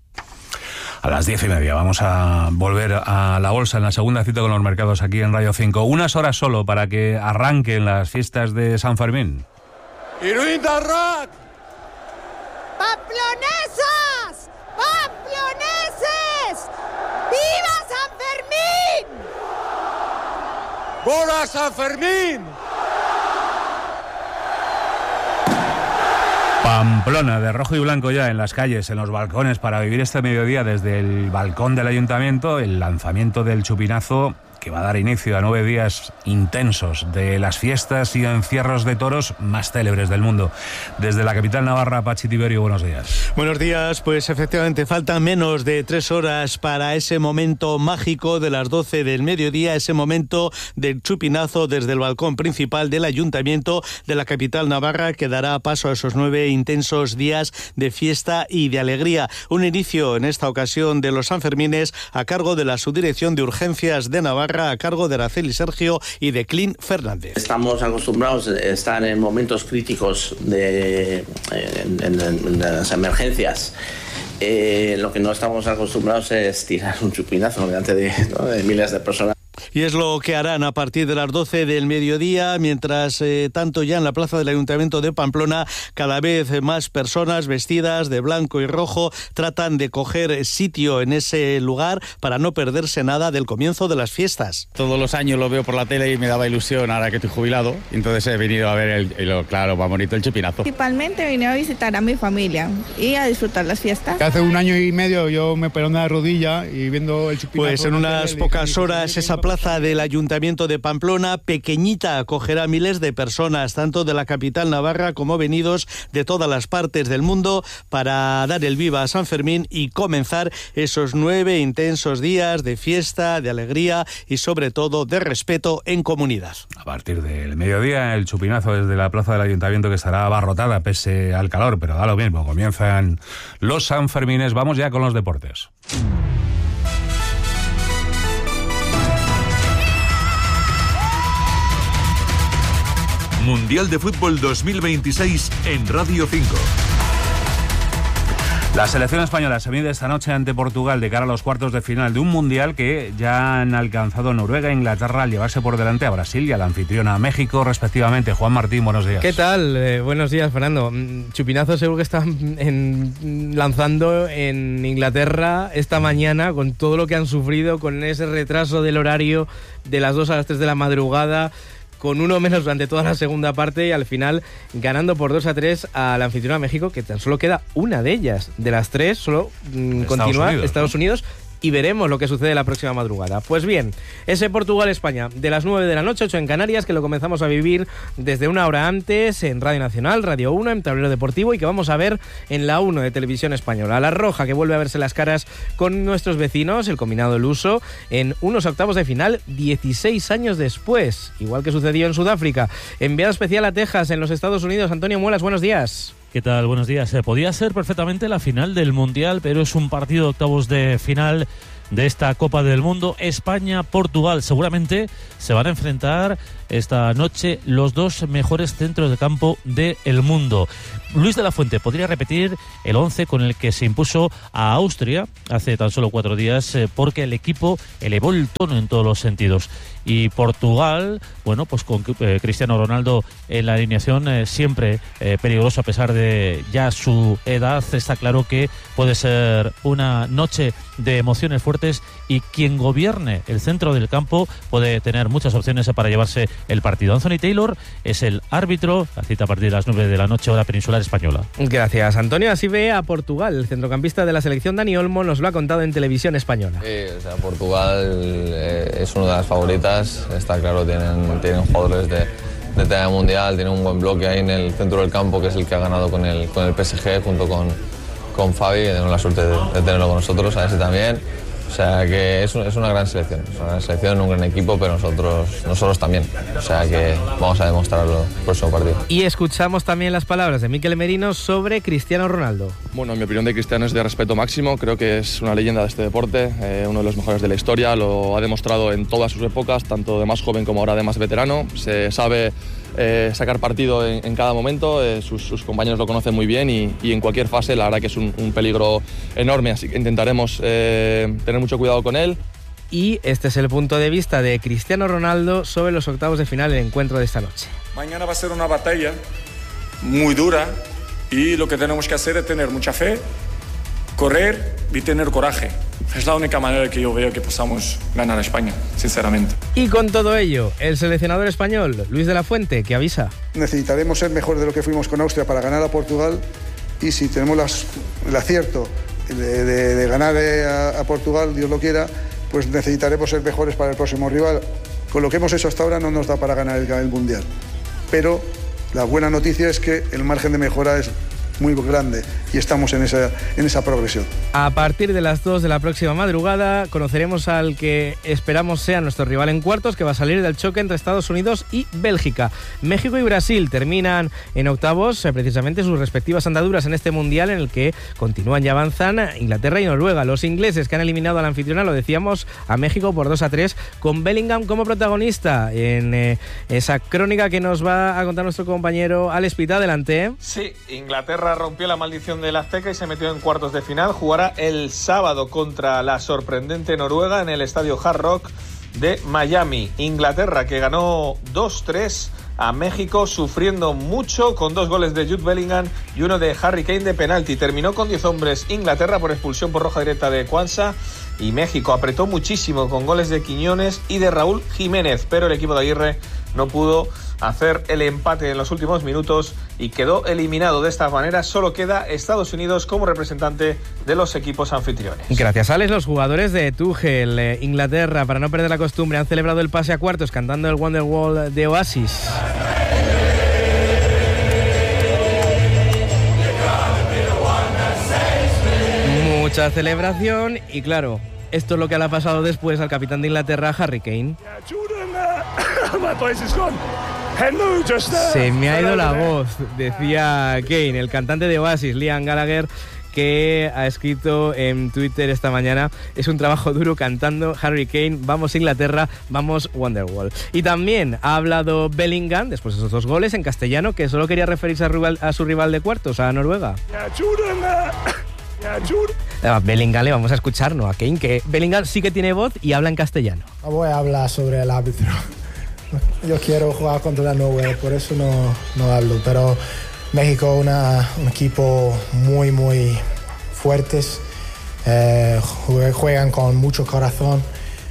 A las 10:30 vamos a volver a la bolsa en la segunda cita con los mercados aquí en Radio 5. Unas horas solo para que arranquen las fiestas de San Fermín. ¡Iruinda Rock! ¡Pamplonesas! ¡Pamploneses! ¡Viva San Fermín! ¡Viva San Fermín! Pamplona, de rojo y blanco ya en las calles, en los balcones, para vivir este mediodía desde el balcón del ayuntamiento, el lanzamiento del chupinazo que va a dar inicio a 9 días intensos de las fiestas y encierros de toros más célebres del mundo. Desde la capital navarra, Pachi Tiberio, buenos días. Buenos días, pues efectivamente faltan menos de 3 horas para ese momento mágico de las 12 del mediodía, ese momento del chupinazo desde el balcón principal del ayuntamiento de la capital navarra, que dará paso a esos 9 intensos días de fiesta y de alegría. Un inicio en esta ocasión de los Sanfermines a cargo de la Subdirección de Urgencias de Navarra, a cargo de Araceli Sergio y de Clint Fernández. Estamos acostumbrados a estar en momentos críticos en las emergencias. Lo que no estamos acostumbrados es tirar un chupinazo delante de miles de personas. Y es lo que harán a partir de las 12 del mediodía, mientras tanto ya en la plaza del Ayuntamiento de Pamplona cada vez más personas vestidas de blanco y rojo tratan de coger sitio en ese lugar para no perderse nada del comienzo de las fiestas. Todos los años lo veo por la tele y me daba ilusión ahora que estoy jubilado, entonces he venido a ver claro, va bonito el chupinazo. Principalmente vine a visitar a mi familia y a disfrutar las fiestas. Hace 1 año y medio yo me operé una rodilla y viendo el chupinazo... Pues en unas pocas horas esa plaza plaza del Ayuntamiento de Pamplona, pequeñita, acogerá a miles de personas, tanto de la capital navarra como venidos de todas las partes del mundo, para dar el viva a San Fermín y comenzar esos 9 intensos días de fiesta, de alegría y sobre todo de respeto en comunidad. A partir del mediodía, el chupinazo desde la plaza del Ayuntamiento, que estará abarrotada pese al calor, pero da lo mismo, comienzan los Sanfermines. Vamos ya con los deportes. Mundial de Fútbol 2026 en Radio 5. La selección española se mide esta noche ante Portugal de cara a los cuartos de final de un Mundial que ya han alcanzado Noruega e Inglaterra al llevarse por delante a Brasil y a la anfitriona México, respectivamente. Juan Martín, buenos días. ¿Qué tal? Buenos días, Fernando. Chupinazo seguro que están lanzando en Inglaterra esta mañana con todo lo que han sufrido, con ese retraso del horario de las 2 a las 3 de la madrugada, con uno menos durante toda la segunda parte y al final ganando por 2-3 a la anfitriona México, que tan solo queda una de ellas. De las 3 solo continúa Estados Unidos. Y veremos lo que sucede la próxima madrugada. Pues bien, ese Portugal-España de las 9 de la noche, 8 en Canarias, que lo comenzamos a vivir desde una hora antes en Radio Nacional, Radio 1, en Tablero Deportivo, y que vamos a ver en la 1 de Televisión Española. La Roja, que vuelve a verse las caras con nuestros vecinos, el combinado luso, en unos octavos de final 16 años después, igual que sucedió en Sudáfrica. Enviado especial a Texas, en los Estados Unidos, Antonio Muelas, buenos días. ¿Qué tal? Buenos días. Podía ser perfectamente la final del Mundial, pero es un partido de octavos de final de esta Copa del Mundo. España-Portugal. Seguramente se van a enfrentar esta noche los dos mejores centros de campo del mundo. Luis de la Fuente podría repetir el 11 con el que se impuso a Austria hace tan solo 4 días, porque el equipo elevó el tono en todos los sentidos. Y Portugal, bueno, pues con Cristiano Ronaldo en la alineación, siempre peligroso a pesar de ya su edad. Está claro que puede ser una noche de emociones fuertes y quien gobierne el centro del campo puede tener muchas opciones para llevarse el partido. Anthony Taylor es el árbitro, la cita a partir de las 9 de la noche, hora peninsular española. Gracias, Antonio. Así ve a Portugal. El centrocampista de la selección, Dani Olmo, nos lo ha contado en Televisión Española. Sí, o sea, Portugal es una de las favoritas. Está claro, tienen jugadores de talla mundial, tienen un buen bloque ahí en el centro del campo, que es el que ha ganado con el PSG junto con Fabi, que tenemos la suerte de tenerlo con nosotros, a ese también. O sea que es una gran selección, un gran equipo, pero nosotros también. O sea que vamos a demostrarlo el próximo partido. Y escuchamos también las palabras de Mikel Merino sobre Cristiano Ronaldo. Bueno, mi opinión de Cristiano es de respeto máximo. Creo que es una leyenda de este deporte, uno de los mejores de la historia. Lo ha demostrado en todas sus épocas, tanto de más joven como ahora de más veterano. Se sabe sacar partido en cada momento, sus compañeros lo conocen muy bien y en cualquier fase la verdad que es un peligro enorme, así que intentaremos tener mucho cuidado con él. Y este es el punto de vista de Cristiano Ronaldo sobre los octavos de final del encuentro de esta noche. Mañana va a ser una batalla muy dura y lo que tenemos que hacer es tener mucha fe, correr y tener coraje. Es la única manera que yo veo que podamos ganar a España, sinceramente. Y con todo ello, el seleccionador español, Luis de la Fuente, que avisa. Necesitaremos ser mejor de lo que fuimos con Austria para ganar a Portugal, y si tenemos el acierto de ganar a Portugal, Dios lo quiera, pues necesitaremos ser mejores para el próximo rival. Con lo que hemos hecho hasta ahora no nos da para ganar el Mundial. Pero la buena noticia es que el margen de mejora es muy grande y estamos en esa progresión. A partir de las 2 de la próxima madrugada conoceremos al que esperamos sea nuestro rival en cuartos, que va a salir del choque entre Estados Unidos y Bélgica. México y Brasil terminan en octavos precisamente sus respectivas andaduras en este Mundial, en el que continúan y avanzan Inglaterra y Noruega. Los ingleses, que han eliminado a la anfitriona, lo decíamos, a México por 2-3, con Bellingham como protagonista en esa crónica que nos va a contar nuestro compañero Alex Pita. Adelante. Sí, Inglaterra rompió la maldición del Azteca y se metió en cuartos de final. Jugará el sábado contra la sorprendente Noruega en el estadio Hard Rock de Miami. Inglaterra, que ganó 2-3 a México, sufriendo mucho, con 2 goles de Jude Bellingham y uno de Harry Kane de penalti. Terminó con 10 hombres Inglaterra por expulsión por roja directa de Quansah, y México apretó muchísimo con goles de Quiñones y de Raúl Jiménez, pero el equipo de Aguirre no pudo hacer el empate en los últimos minutos y quedó eliminado de esta manera. Solo queda Estados Unidos como representante de los equipos anfitriones. Gracias, Alex. Los jugadores de Tuchel, Inglaterra, para no perder la costumbre, han celebrado el pase a cuartos cantando el Wonderwall de Oasis. Mucha celebración y claro, esto es lo que le ha pasado después al capitán de Inglaterra, Harry Kane. Se me ha ido la voz, decía Kane, el cantante de Oasis, Liam Gallagher, que ha escrito en Twitter esta mañana: es un trabajo duro cantando Harry Kane, vamos Inglaterra, vamos Wonderwall. Y también ha hablado Bellingham, después de esos 2 goles, en castellano, que solo quería referirse a su rival de cuartos, a Noruega. A Bellingham le vamos a escuchar, no a Kane, que Bellingham sí que tiene voz y habla en castellano. No voy a hablar sobre el árbitro. Yo quiero jugar contra la Noruega, por eso no hablo. Pero México un equipo muy, muy fuertes. Juegan con mucho corazón.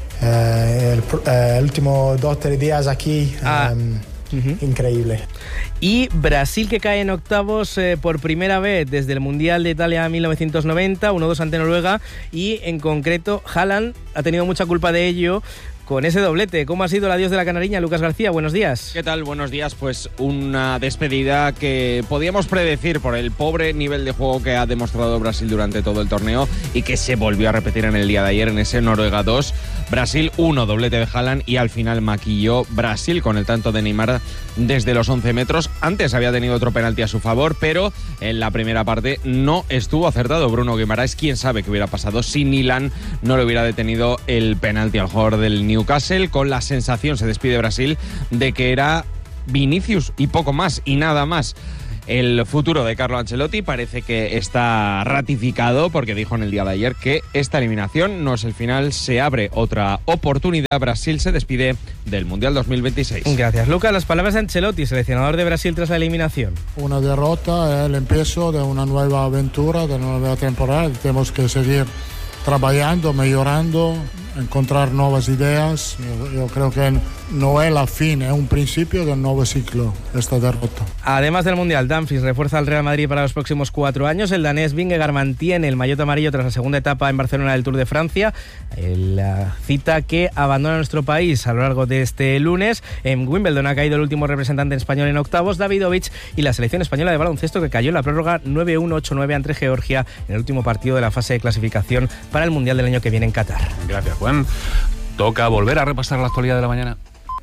El último 2-3 días aquí, increíble. Y Brasil, que cae en octavos por primera vez desde el Mundial de Italia 1990, 1-2 ante Noruega, y en concreto Haaland ha tenido mucha culpa de ello con ese doblete. ¿Cómo ha sido el adiós de la canariña? Lucas García, buenos días. ¿Qué tal? Buenos días. Pues una despedida que podíamos predecir por el pobre nivel de juego que ha demostrado Brasil durante todo el torneo y que se volvió a repetir en el día de ayer en ese Noruega 2. Brasil 1, doblete de Haaland, y al final maquilló Brasil con el tanto de Neymar desde los 11 metros. Antes había tenido otro penalti a su favor, pero en la primera parte no estuvo acertado Bruno Guimaraes. Quién sabe qué hubiera pasado si Nilan no le hubiera detenido el penalti al jugador del Newcastle. Con la sensación, se despide Brasil, de que era Vinicius y poco más y nada más. El futuro de Carlo Ancelotti parece que está ratificado, porque dijo en el día de ayer que esta eliminación no es el final, se abre otra oportunidad. Brasil se despide del Mundial 2026. Gracias, Lucas. Las palabras de Ancelotti, seleccionador de Brasil tras la eliminación. Una derrota es el empiezo de una nueva aventura, de una nueva temporada. Tenemos que seguir trabajando, mejorando, encontrar nuevas ideas. Yo creo que no es la fin, es un principio del nuevo ciclo, esta derrota. Además del Mundial, Dumfries refuerza al Real Madrid para los próximos 4 años. El danés Vingegaard mantiene el maillot amarillo tras la segunda etapa en Barcelona del Tour de Francia. La cita que abandona nuestro país a lo largo de este lunes. En Wimbledon ha caído el último representante español en octavos, Davidovich, y la selección española de baloncesto, que cayó en la prórroga 9-1, 8-9 ante Georgia en el último partido de la fase de clasificación para el Mundial del año que viene en Qatar. Gracias, Juan. Toca volver a repasar la actualidad de la mañana.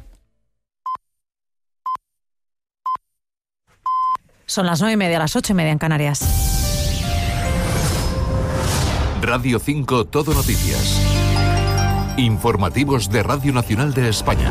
Son las 9:30, las 8:30 en Canarias. Radio 5 Todo Noticias. Informativos de Radio Nacional de España.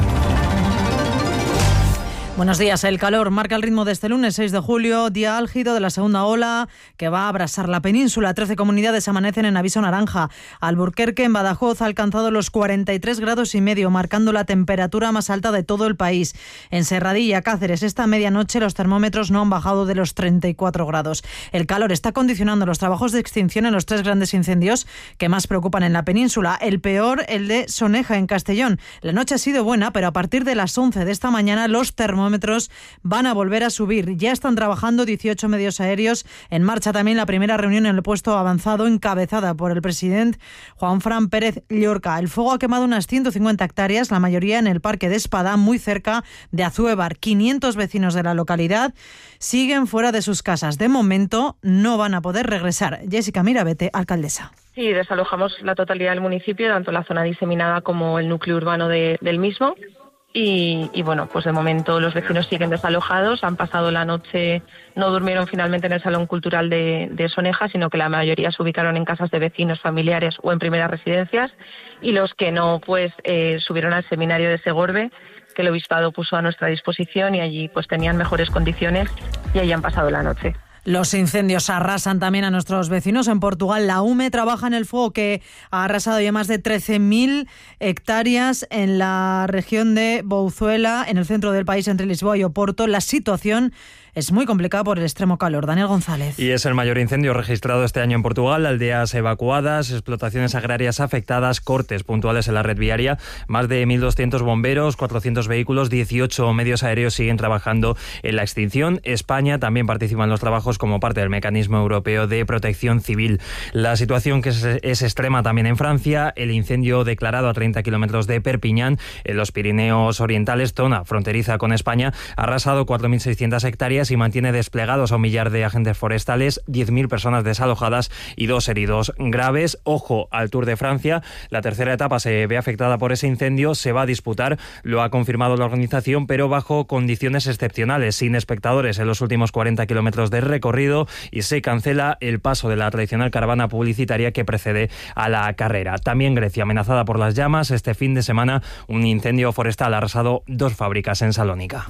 Buenos días. El calor marca el ritmo de este lunes 6 de julio, día álgido de la segunda ola que va a abrasar la península. 13 comunidades amanecen en aviso naranja. Alburquerque, en Badajoz, ha alcanzado los 43,5 grados, marcando la temperatura más alta de todo el país. En Serradilla, Cáceres, esta medianoche los termómetros no han bajado de los 34 grados. El calor está condicionando los trabajos de extinción en los 3 grandes incendios que más preocupan en la península. El peor, el de Soneja, en Castellón. La noche ha sido buena, pero a partir de las 11 de esta mañana los termómetros van a volver a subir. Ya están trabajando 18 medios aéreos. En marcha también la primera reunión en el puesto avanzado, encabezada por el presidente Juanfran Pérez Llorca. El fuego ha quemado unas 150 hectáreas, la mayoría en el Parque de Espadá, muy cerca de Azuévar. 500 vecinos de la localidad siguen fuera de sus casas. De momento no van a poder regresar. Jessica Mirabete, alcaldesa. Sí, desalojamos la totalidad del municipio, tanto la zona diseminada como el núcleo urbano del mismo. Y bueno, pues de momento los vecinos siguen desalojados, han pasado la noche, no durmieron finalmente en el Salón Cultural de Soneja, sino que la mayoría se ubicaron en casas de vecinos, familiares o en primeras residencias, y los que no, pues subieron al seminario de Segorbe, que el obispado puso a nuestra disposición, y allí pues tenían mejores condiciones y allí han pasado la noche. Los incendios arrasan también a nuestros vecinos. En Portugal, la UME trabaja en el fuego que ha arrasado ya más de 13.000 hectáreas en la región de Bouzuela, en el centro del país, entre Lisboa y Oporto. La situación es muy complicada por el extremo calor. Daniel González. Y es el mayor incendio registrado este año en Portugal. Aldeas evacuadas, explotaciones agrarias afectadas, cortes puntuales en la red viaria. Más de 1.200 bomberos, 400 vehículos, 18 medios aéreos siguen trabajando en la extinción. España también participa en los trabajos como parte del Mecanismo Europeo de Protección Civil. La situación que es extrema también en Francia. El incendio declarado a 30 kilómetros de Perpiñán, en los Pirineos Orientales, zona fronteriza con España, ha arrasado 4.600 hectáreas y mantiene desplegados a 1 millar de agentes forestales, 10.000 personas desalojadas y 2 heridos graves. Ojo al Tour de Francia. La tercera etapa se ve afectada por ese incendio. Se va a disputar, lo ha confirmado la organización, pero bajo condiciones excepcionales, sin espectadores en los últimos 40 kilómetros de recorrido, y se cancela el paso de la tradicional caravana publicitaria que precede a la carrera. También Grecia amenazada por las llamas. Este fin de semana un incendio forestal ha arrasado 2 fábricas en Salónica.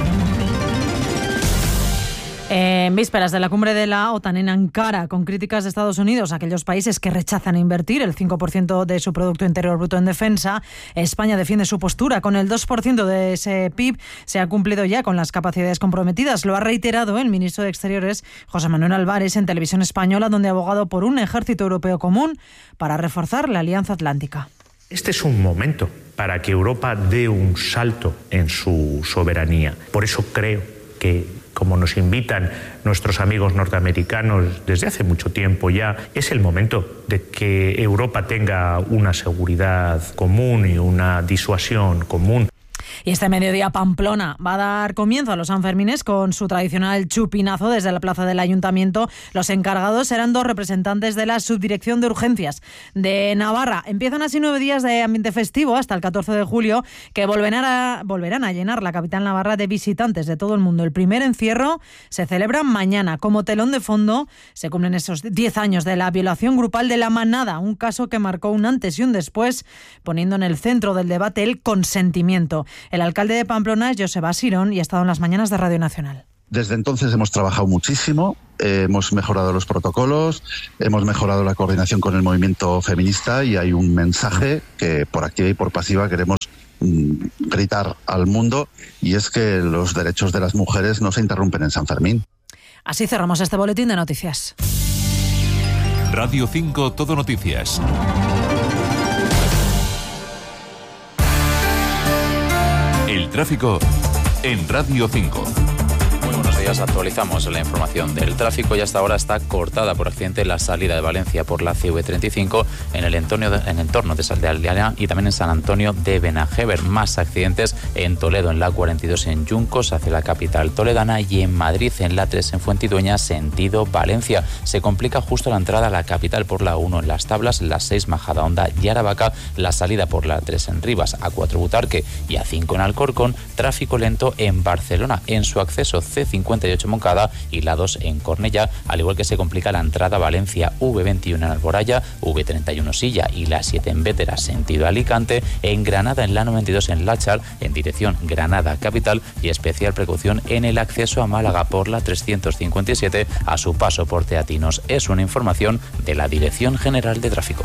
En vísperas de la cumbre de la OTAN en Ankara, con críticas de Estados Unidos a aquellos países que rechazan invertir el 5% de su Producto Interior Bruto en defensa, España defiende su postura. Con el 2% de ese PIB se ha cumplido ya con las capacidades comprometidas. Lo ha reiterado el ministro de Exteriores, José Manuel Álvarez, en Televisión Española, donde ha abogado por un ejército europeo común para reforzar la Alianza Atlántica. Este es un momento para que Europa dé un salto en su soberanía. Por eso creo que, como nos invitan nuestros amigos norteamericanos desde hace mucho tiempo ya, es el momento de que Europa tenga una seguridad común y una disuasión común. Y este mediodía Pamplona va a dar comienzo a los Sanfermines con su tradicional chupinazo desde la plaza del Ayuntamiento. Los encargados serán 2 representantes de la Subdirección de Urgencias de Navarra. Empiezan así 9 días de ambiente festivo hasta el 14 de julio que volverán a llenar la capital navarra de visitantes de todo el mundo. El primer encierro se celebra mañana. Como telón de fondo se cumplen esos 10 años de la violación grupal de La Manada, un caso que marcó un antes y un después, poniendo en el centro del debate el consentimiento. El alcalde de Pamplona es Joseba Sirón y ha estado en las mañanas de Radio Nacional. Desde entonces hemos trabajado muchísimo, hemos mejorado los protocolos, hemos mejorado la coordinación con el movimiento feminista y hay un mensaje que por activa y por pasiva queremos gritar al mundo, y es que los derechos de las mujeres no se interrumpen en San Fermín. Así cerramos este boletín de noticias. Radio 5 Todo Noticias. El tráfico en Radio 5. Muy buenos días, actualizamos la información del tráfico y hasta ahora está cortada por accidente la salida de Valencia por la CV35 en el entorno de Sal de Aldeana y también en San Antonio de Benajever. Más accidentes en Toledo, en la 42 en Yuncos hacia la capital toledana, y en Madrid en la 3 en Fuentidueña sentido Valencia. Se complica justo la entrada a la capital por la 1 en Las Tablas, la 6 Majadahonda y Aravaca, la salida por la 3 en Rivas, A4 Butarque y A5 en Alcorcón. Tráfico lento en Barcelona en su acceso C58 Moncada y la 2 en Cornellá, al igual que se complica la entrada a Valencia, V21 en Alboraya, V31 Silla y la 7 en Bétera sentido Alicante. En Granada en la 92 en Láchar en dirección Granada capital, y especial precaución en el acceso a Málaga por la 357 a su paso por Teatinos. Es una información de la Dirección General de Tráfico.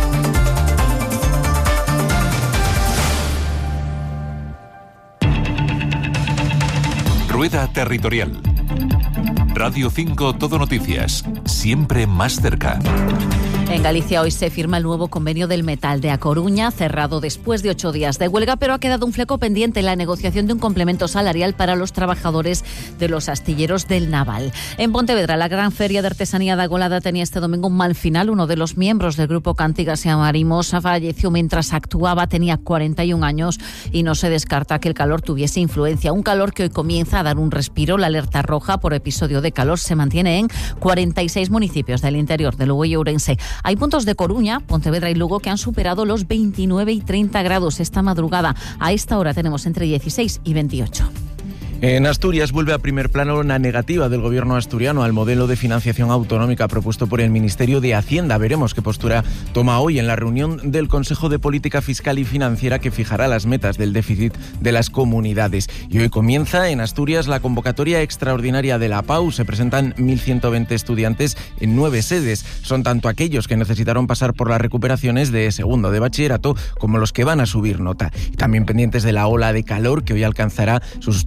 Rueda Territorial. Radio 5 Todo Noticias. Siempre más cerca. En Galicia hoy se firma el nuevo convenio del metal de A Coruña, cerrado después de 8 días de huelga, pero ha quedado un fleco pendiente en la negociación de un complemento salarial para los trabajadores de los astilleros del Naval. En Pontevedra, la gran feria de artesanía de Agolada tenía este domingo un mal final. Uno de los miembros del grupo Cantigas y Amarimosa falleció mientras actuaba, tenía 41 años y no se descarta que el calor tuviese influencia. Un calor que hoy comienza a dar un respiro. La alerta roja por episodio de calor se mantiene en 46 municipios del interior de Lugo y Ourense. Hay puntos de Coruña, Pontevedra y Lugo que han superado los 29 y 30 grados esta madrugada. A esta hora tenemos entre 16 y 28. En Asturias vuelve a primer plano una negativa del gobierno asturiano al modelo de financiación autonómica propuesto por el Ministerio de Hacienda. Veremos qué postura toma hoy en la reunión del Consejo de Política Fiscal y Financiera que fijará las metas del déficit de las comunidades. Y hoy comienza en Asturias la convocatoria extraordinaria de la PAU. Se presentan 1.120 estudiantes en 9 sedes. Son tanto aquellos que necesitaron pasar por las recuperaciones de segundo de bachillerato como los que van a subir nota. Y también pendientes de la ola de calor que hoy alcanzará sus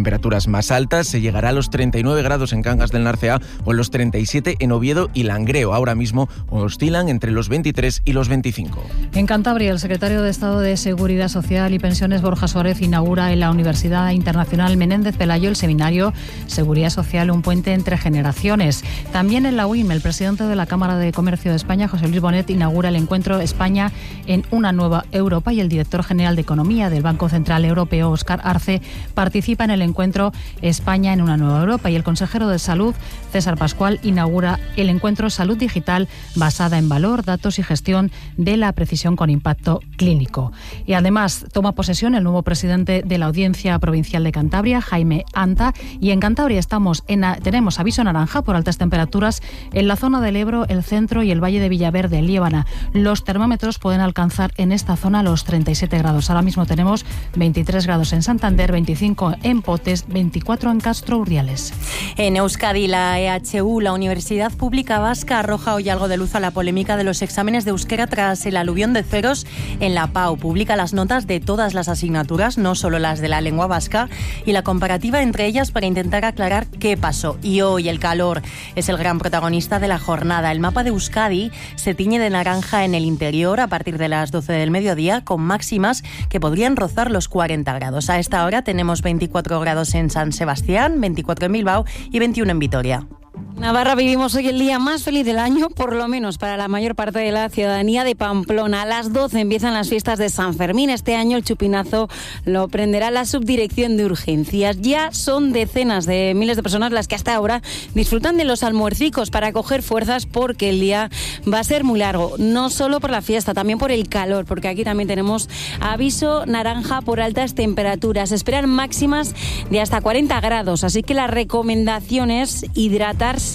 Temperaturas más altas, se llegará a los 39 grados en Cangas del Narcea o los 37 en Oviedo y Langreo. Ahora mismo oscilan entre los 23 y los 25. En Cantabria, el secretario de Estado de Seguridad Social y Pensiones, Borja Suárez, inaugura en la Universidad Internacional Menéndez Pelayo el seminario Seguridad Social, un puente entre generaciones. También en la UIM, el presidente de la Cámara de Comercio de España, José Luis Bonet, inaugura el encuentro España en una nueva Europa, y el director general de Economía del Banco Central Europeo, Óscar Arce, participa en el encuentro España en una nueva Europa, y el consejero de Salud, César Pascual, inaugura el encuentro Salud Digital basada en valor, datos y gestión de la precisión con impacto clínico. Y además toma posesión el nuevo presidente de la Audiencia Provincial de Cantabria, Jaime Anta, y en Cantabria tenemos aviso naranja por altas temperaturas en la zona del Ebro, el centro y el Valle de Villaverde, en Liébana. Los termómetros pueden alcanzar en esta zona los 37 grados. Ahora mismo tenemos 23 grados en Santander, 25 en Potes, 24 en Castro Urdiales. En Euskadi, la EHU, la Universidad Pública Vasca, arroja hoy algo de luz a la polémica de los exámenes de euskera tras el aluvión de ceros en la PAU. Publica las notas de todas las asignaturas, no solo las de la lengua vasca, y la comparativa entre ellas para intentar aclarar qué pasó. Y hoy el calor es el gran protagonista de la jornada. El mapa de Euskadi se tiñe de naranja en el interior a partir de las 12 del mediodía, con máximas que podrían rozar los 40 grados. A esta hora tenemos 24 grados en San Sebastián, 24 en Bilbao y 21 en Vitoria. Navarra, vivimos hoy el día más feliz del año, por lo menos para la mayor parte de la ciudadanía de Pamplona. A las 12 empiezan las fiestas de San Fermín. Este año el chupinazo lo prenderá la Subdirección de Urgencias. Ya son decenas de miles de personas las que hasta ahora disfrutan de los almuercicos para coger fuerzas, porque el día va a ser muy largo. No solo por la fiesta, también por el calor, porque aquí también tenemos aviso naranja por altas temperaturas. Se esperan máximas de hasta 40 grados, así que la recomendación es hidratarse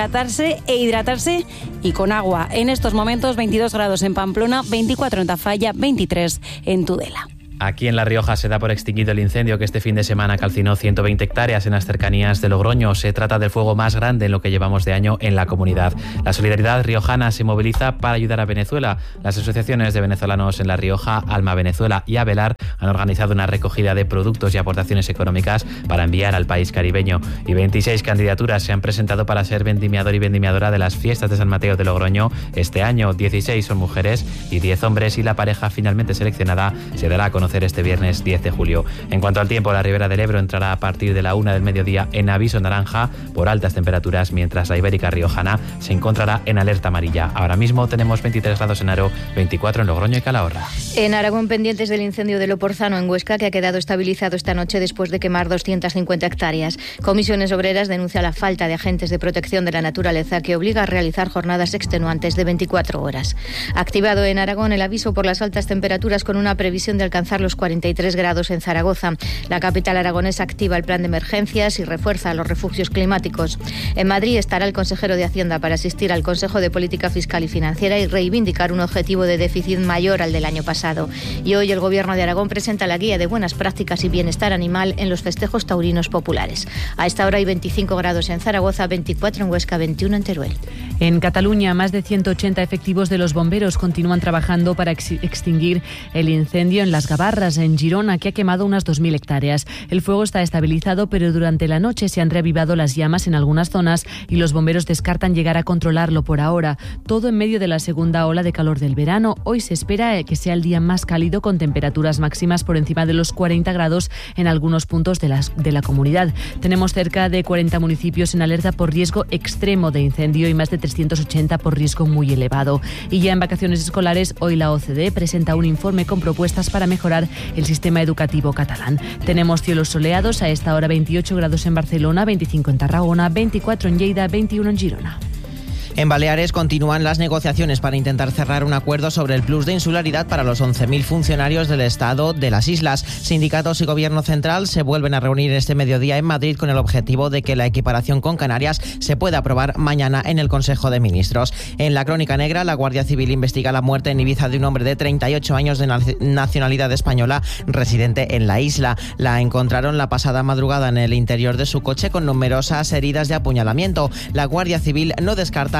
y con agua. En estos momentos 22 grados en Pamplona, 24 en Tafalla, 23 en Tudela. Aquí en La Rioja se da por extinguido el incendio que este fin de semana calcinó 120 hectáreas en las cercanías de Logroño. Se trata del fuego más grande en lo que llevamos de año en la comunidad. La solidaridad riojana se moviliza para ayudar a Venezuela. Las asociaciones de venezolanos en La Rioja, Alma Venezuela y Avelar, han organizado una recogida de productos y aportaciones económicas para enviar al país caribeño. Y 26 candidaturas se han presentado para ser vendimiador y vendimiadora de las fiestas de San Mateo de Logroño este año. 16 son mujeres y 10 hombres, y la pareja finalmente seleccionada se dará a conocer este viernes 10 de julio. En cuanto al tiempo, la Ribera del Ebro entrará a partir de la 1 del mediodía en aviso naranja por altas temperaturas, mientras la Ibérica Riojana se encontrará en alerta amarilla. Ahora mismo tenemos 23 grados en Aro, 24 en Logroño y Calahorra. En Aragón, pendientes del incendio de Loporzano en Huesca, que ha quedado estabilizado esta noche después de quemar 250 hectáreas. Comisiones Obreras denuncia la falta de agentes de protección de la naturaleza, que obliga a realizar jornadas extenuantes de 24 horas. Activado en Aragón el aviso por las altas temperaturas, con una previsión de alcanzar los 43 grados en Zaragoza. La capital aragonesa activa el plan de emergencias y refuerza los refugios climáticos. En Madrid estará el consejero de Hacienda para asistir al Consejo de Política Fiscal y Financiera y reivindicar un objetivo de déficit mayor al del año pasado. Y hoy el Gobierno de Aragón presenta la guía de buenas prácticas y bienestar animal en los festejos taurinos populares. A esta hora hay 25 grados en Zaragoza, 24 en Huesca, 21 en Teruel. En Cataluña, más de 180 efectivos de los bomberos continúan trabajando para extinguir el incendio en Las Gavarras, en Girona, que ha quemado unas 2.000 hectáreas. El fuego está estabilizado, pero durante la noche se han reavivado las llamas en algunas zonas y los bomberos descartan llegar a controlarlo por ahora. Todo en medio de la segunda ola de calor del verano. Hoy se espera que sea el día más cálido, con temperaturas máximas por encima de los 40 grados en algunos puntos de la comunidad. Tenemos cerca de 40 municipios en alerta por riesgo extremo de incendio y más de 380 por riesgo muy elevado. Y ya en vacaciones escolares, hoy la OCDE presenta un informe con propuestas para mejorar el sistema educativo catalán. Tenemos cielos soleados, a esta hora 28 grados en Barcelona, 25 en Tarragona, 24 en Lleida, 21 en Girona. En Baleares continúan las negociaciones para intentar cerrar un acuerdo sobre el plus de insularidad para los 11.000 funcionarios del Estado de las islas. Sindicatos y Gobierno central se vuelven a reunir este mediodía en Madrid con el objetivo de que la equiparación con Canarias se pueda aprobar mañana en el Consejo de Ministros. En la crónica negra, la Guardia Civil investiga la muerte en Ibiza de un hombre de 38 años de nacionalidad española residente en la isla. La encontraron la pasada madrugada en el interior de su coche con numerosas heridas de apuñalamiento. La Guardia Civil no descarta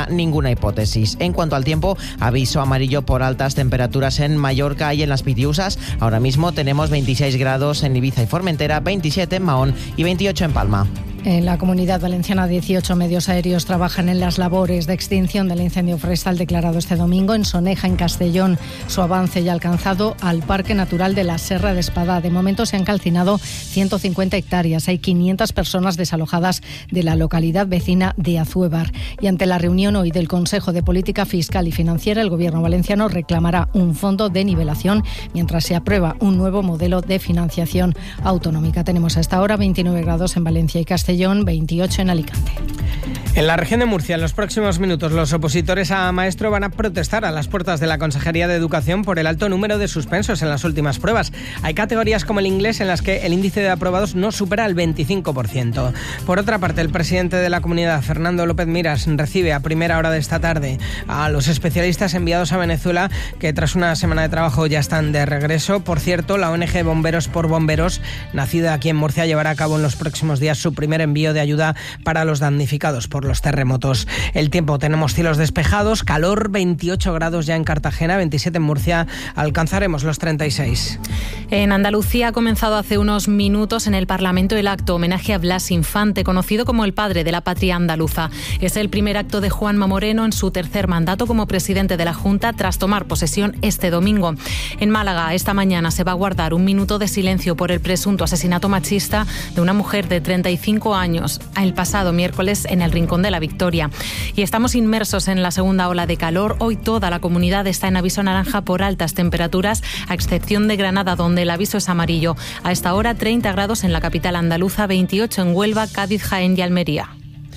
descarta ninguna hipótesis. En cuanto al tiempo, aviso amarillo por altas temperaturas en Mallorca y en las Pitiusas. Ahora mismo tenemos 26 grados en Ibiza y Formentera, 27 en Mahón y 28 en Palma. En la Comunidad Valenciana, 18 medios aéreos trabajan en las labores de extinción del incendio forestal declarado este domingo en Soneja, en Castellón. Su avance ya ha alcanzado al Parque Natural de la Serra de Espadá. De momento se han calcinado 150 hectáreas. Hay 500 personas desalojadas de la localidad vecina de Azuévar. Y ante la reunión hoy del Consejo de Política Fiscal y Financiera, el Gobierno valenciano reclamará un fondo de nivelación mientras se aprueba un nuevo modelo de financiación autonómica. Tenemos hasta ahora 29 grados en Valencia y Castellón, 28 en Alicante. En la región de Murcia, en los próximos minutos, los opositores a maestro van a protestar a las puertas de la Consejería de Educación por el alto número de suspensos en las últimas pruebas. Hay categorías como el inglés en las que el índice de aprobados no supera el 25%. Por otra parte, el presidente de la comunidad, Fernando López Miras, recibe a primera hora de esta tarde a los especialistas enviados a Venezuela, que tras una semana de trabajo ya están de regreso. Por cierto, la ONG Bomberos por Bomberos, nacida aquí en Murcia, llevará a cabo en los próximos días su primer envío de ayuda para los damnificados por los terremotos. El tiempo, tenemos cielos despejados, calor, 28 grados ya en Cartagena, 27 en Murcia, alcanzaremos los 36. En Andalucía ha comenzado hace unos minutos en el Parlamento el acto homenaje a Blas Infante, conocido como el padre de la patria andaluza. Es el primer acto de Juanma Moreno en su tercer mandato como presidente de la Junta tras tomar posesión este domingo. En Málaga, esta mañana se va a guardar un minuto de silencio por el presunto asesinato machista de una mujer de 35 años el pasado miércoles en el Rincón de la Victoria. Y estamos inmersos en la segunda ola de calor. Hoy toda la comunidad está en aviso naranja por altas temperaturas, a excepción de Granada, donde el aviso es amarillo. A esta hora 30 grados en la capital andaluza, 28 en Huelva, Cádiz, Jaén y Almería.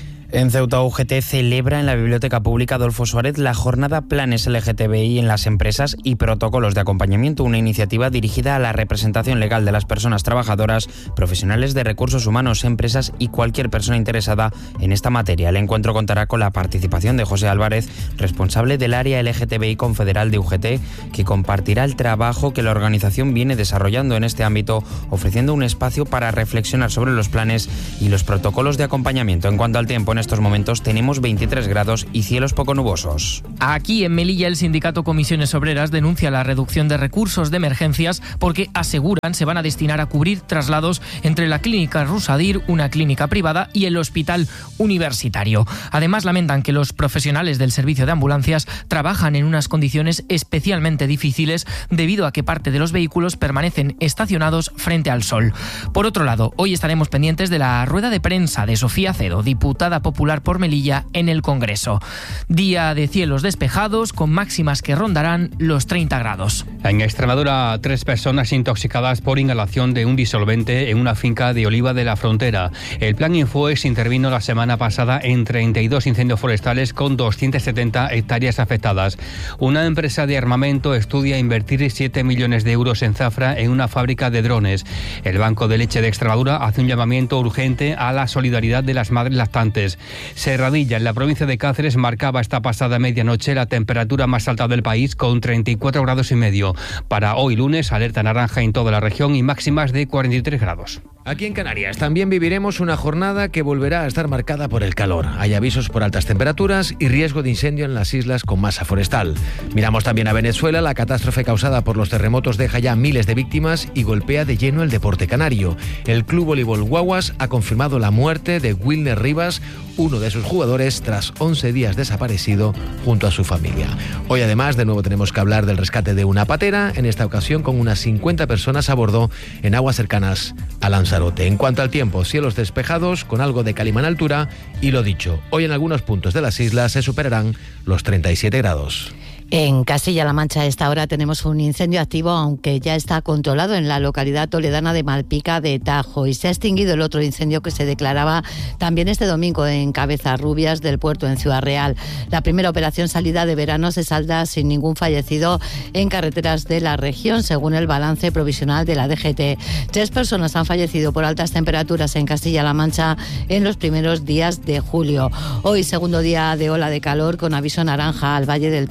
En Ceuta, UGT celebra en la Biblioteca Pública Adolfo Suárez la jornada Planes LGTBI en las empresas y protocolos de acompañamiento, una iniciativa dirigida a la representación legal de las personas trabajadoras, profesionales de recursos humanos, empresas y cualquier persona interesada en esta materia. El encuentro contará con la participación de José Álvarez, responsable del área LGTBI confederal de UGT, que compartirá el trabajo que la organización viene desarrollando en este ámbito, ofreciendo un espacio para reflexionar sobre los planes y los protocolos de acompañamiento. En cuanto al tiempo, en estos momentos tenemos 23 grados y cielos poco nubosos. Aquí en Melilla, el sindicato Comisiones Obreras denuncia la reducción de recursos de emergencias porque aseguran se van a destinar a cubrir traslados entre la clínica Rusadir, una clínica privada, y el hospital universitario. Además, lamentan que los profesionales del servicio de ambulancias trabajan en unas condiciones especialmente difíciles debido a que parte de los vehículos permanecen estacionados frente al sol. Por otro lado, hoy estaremos pendientes de la rueda de prensa de Sofía Cedo, diputada popular por Melilla, en el Congreso. Día de cielos despejados con máximas que rondarán los 30 grados. En Extremadura, 3 personas intoxicadas por inhalación de un disolvente en una finca de Oliva de la Frontera. El plan Infoex intervino la semana pasada en 32 incendios forestales con 270 hectáreas afectadas. Una empresa de armamento estudia invertir 7 millones de euros en Zafra en una fábrica de drones. El Banco de Leche de Extremadura hace un llamamiento urgente a la solidaridad de las madres lactantes. Serradilla, en la provincia de Cáceres, marcaba esta pasada medianoche la temperatura más alta del país con 34 grados y medio. Para hoy lunes, alerta naranja en toda la región y máximas de 43 grados. Aquí en Canarias también viviremos una jornada que volverá a estar marcada por el calor. Hay avisos por altas temperaturas y riesgo de incendio en las islas con masa forestal. Miramos también a Venezuela. La catástrofe causada por los terremotos deja ya miles de víctimas y golpea de lleno el deporte canario. El Club Voleibol Guaguas ha confirmado la muerte de Wilner Rivas, uno de sus jugadores, tras 11 días desaparecido junto a su familia. Hoy además de nuevo tenemos que hablar del rescate de una patera, en esta ocasión con unas 50 personas a bordo en aguas cercanas a Lanzarote. En cuanto al tiempo, cielos despejados con algo de calima en altura y lo dicho, hoy en algunos puntos de las islas se superarán los 37 grados. En Castilla-La Mancha a esta hora tenemos un incendio activo, aunque ya está controlado en la localidad toledana de Malpica de Tajo, y se ha extinguido el otro incendio que se declaraba también este domingo en Cabezarrubias del Puerto, en Ciudad Real. La primera operación salida de verano se salda sin ningún fallecido en carreteras de la región, según el balance provisional de la DGT. 3 personas han fallecido por altas temperaturas en Castilla-La Mancha en los primeros días de julio. Hoy, segundo día de ola de calor con aviso naranja al Valle del Tajo en Toledo,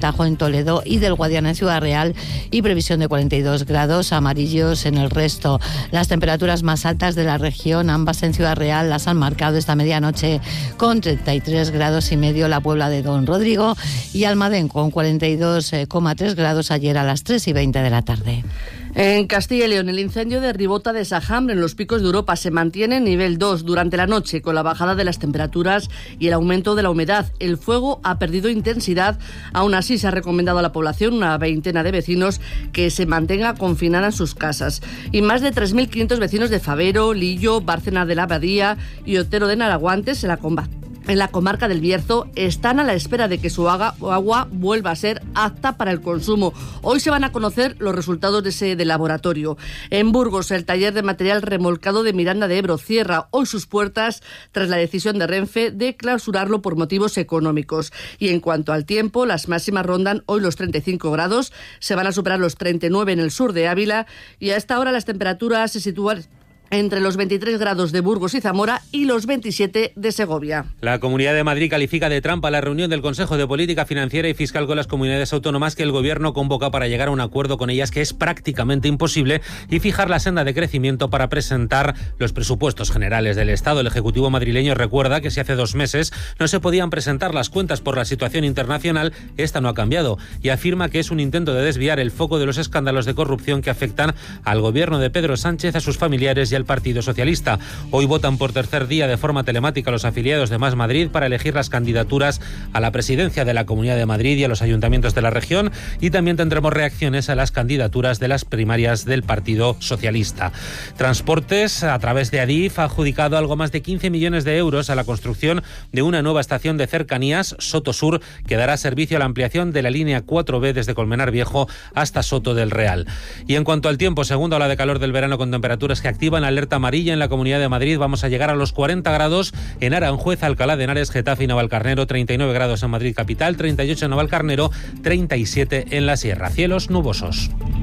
Toledo y del Guadiana en Ciudad Real y previsión de 42 grados amarillos en el resto. Las temperaturas más altas de la región, ambas en Ciudad Real, las han marcado esta medianoche con 33 grados y medio la Puebla de Don Rodrigo y Almadén con 42,3 grados ayer a las 3:20 de la tarde. En Castilla y León, el incendio de Ribota de Sajambre en los Picos de Europa se mantiene en nivel 2 durante la noche, con la bajada de las temperaturas y el aumento de la humedad. El fuego ha perdido intensidad. Aún así, se ha recomendado a la población, una veintena de vecinos, que se mantenga confinada en sus casas. Y más de 3.500 vecinos de Favero, Lillo, Bárcena de la Abadía y Otero de Naraguantes en la comarca del Bierzo están a la espera de que su agua vuelva a ser apta para el consumo. Hoy se van a conocer los resultados de laboratorio. En Burgos, el taller de material remolcado de Miranda de Ebro cierra hoy sus puertas tras la decisión de Renfe de clausurarlo por motivos económicos. Y en cuanto al tiempo, las máximas rondan hoy los 35 grados, se van a superar los 39 en el sur de Ávila y a esta hora las temperaturas se sitúan entre los 23 grados de Burgos y Zamora y los 27 de Segovia. La Comunidad de Madrid califica de trampa la reunión del Consejo de Política Financiera y Fiscal con las comunidades autónomas que el Gobierno convoca para llegar a un acuerdo con ellas que es prácticamente imposible y fijar la senda de crecimiento para presentar los presupuestos generales del Estado. El Ejecutivo madrileño recuerda que si hace 2 meses no se podían presentar las cuentas por la situación internacional, esta no ha cambiado y afirma que es un intento de desviar el foco de los escándalos de corrupción que afectan al Gobierno de Pedro Sánchez, a sus familiares y al Partido Socialista. Hoy votan por tercer día de forma telemática los afiliados de Más Madrid para elegir las candidaturas a la presidencia de la Comunidad de Madrid y a los ayuntamientos de la región, y también tendremos reacciones a las candidaturas de las primarias del Partido Socialista. Transportes, a través de Adif, ha adjudicado algo más de 15 millones de euros a la construcción de una nueva estación de cercanías, Soto Sur, que dará servicio a la ampliación de la línea 4B desde Colmenar Viejo hasta Soto del Real. Y en cuanto al tiempo, segunda ola de calor del verano con temperaturas que activan alerta amarilla en la Comunidad de Madrid. Vamos a llegar a los 40 grados en Aranjuez, Alcalá de Henares, Getafe y Navalcarnero, 39 grados en Madrid capital, 38 en Navalcarnero, 37 en la Sierra. Cielos nubosos.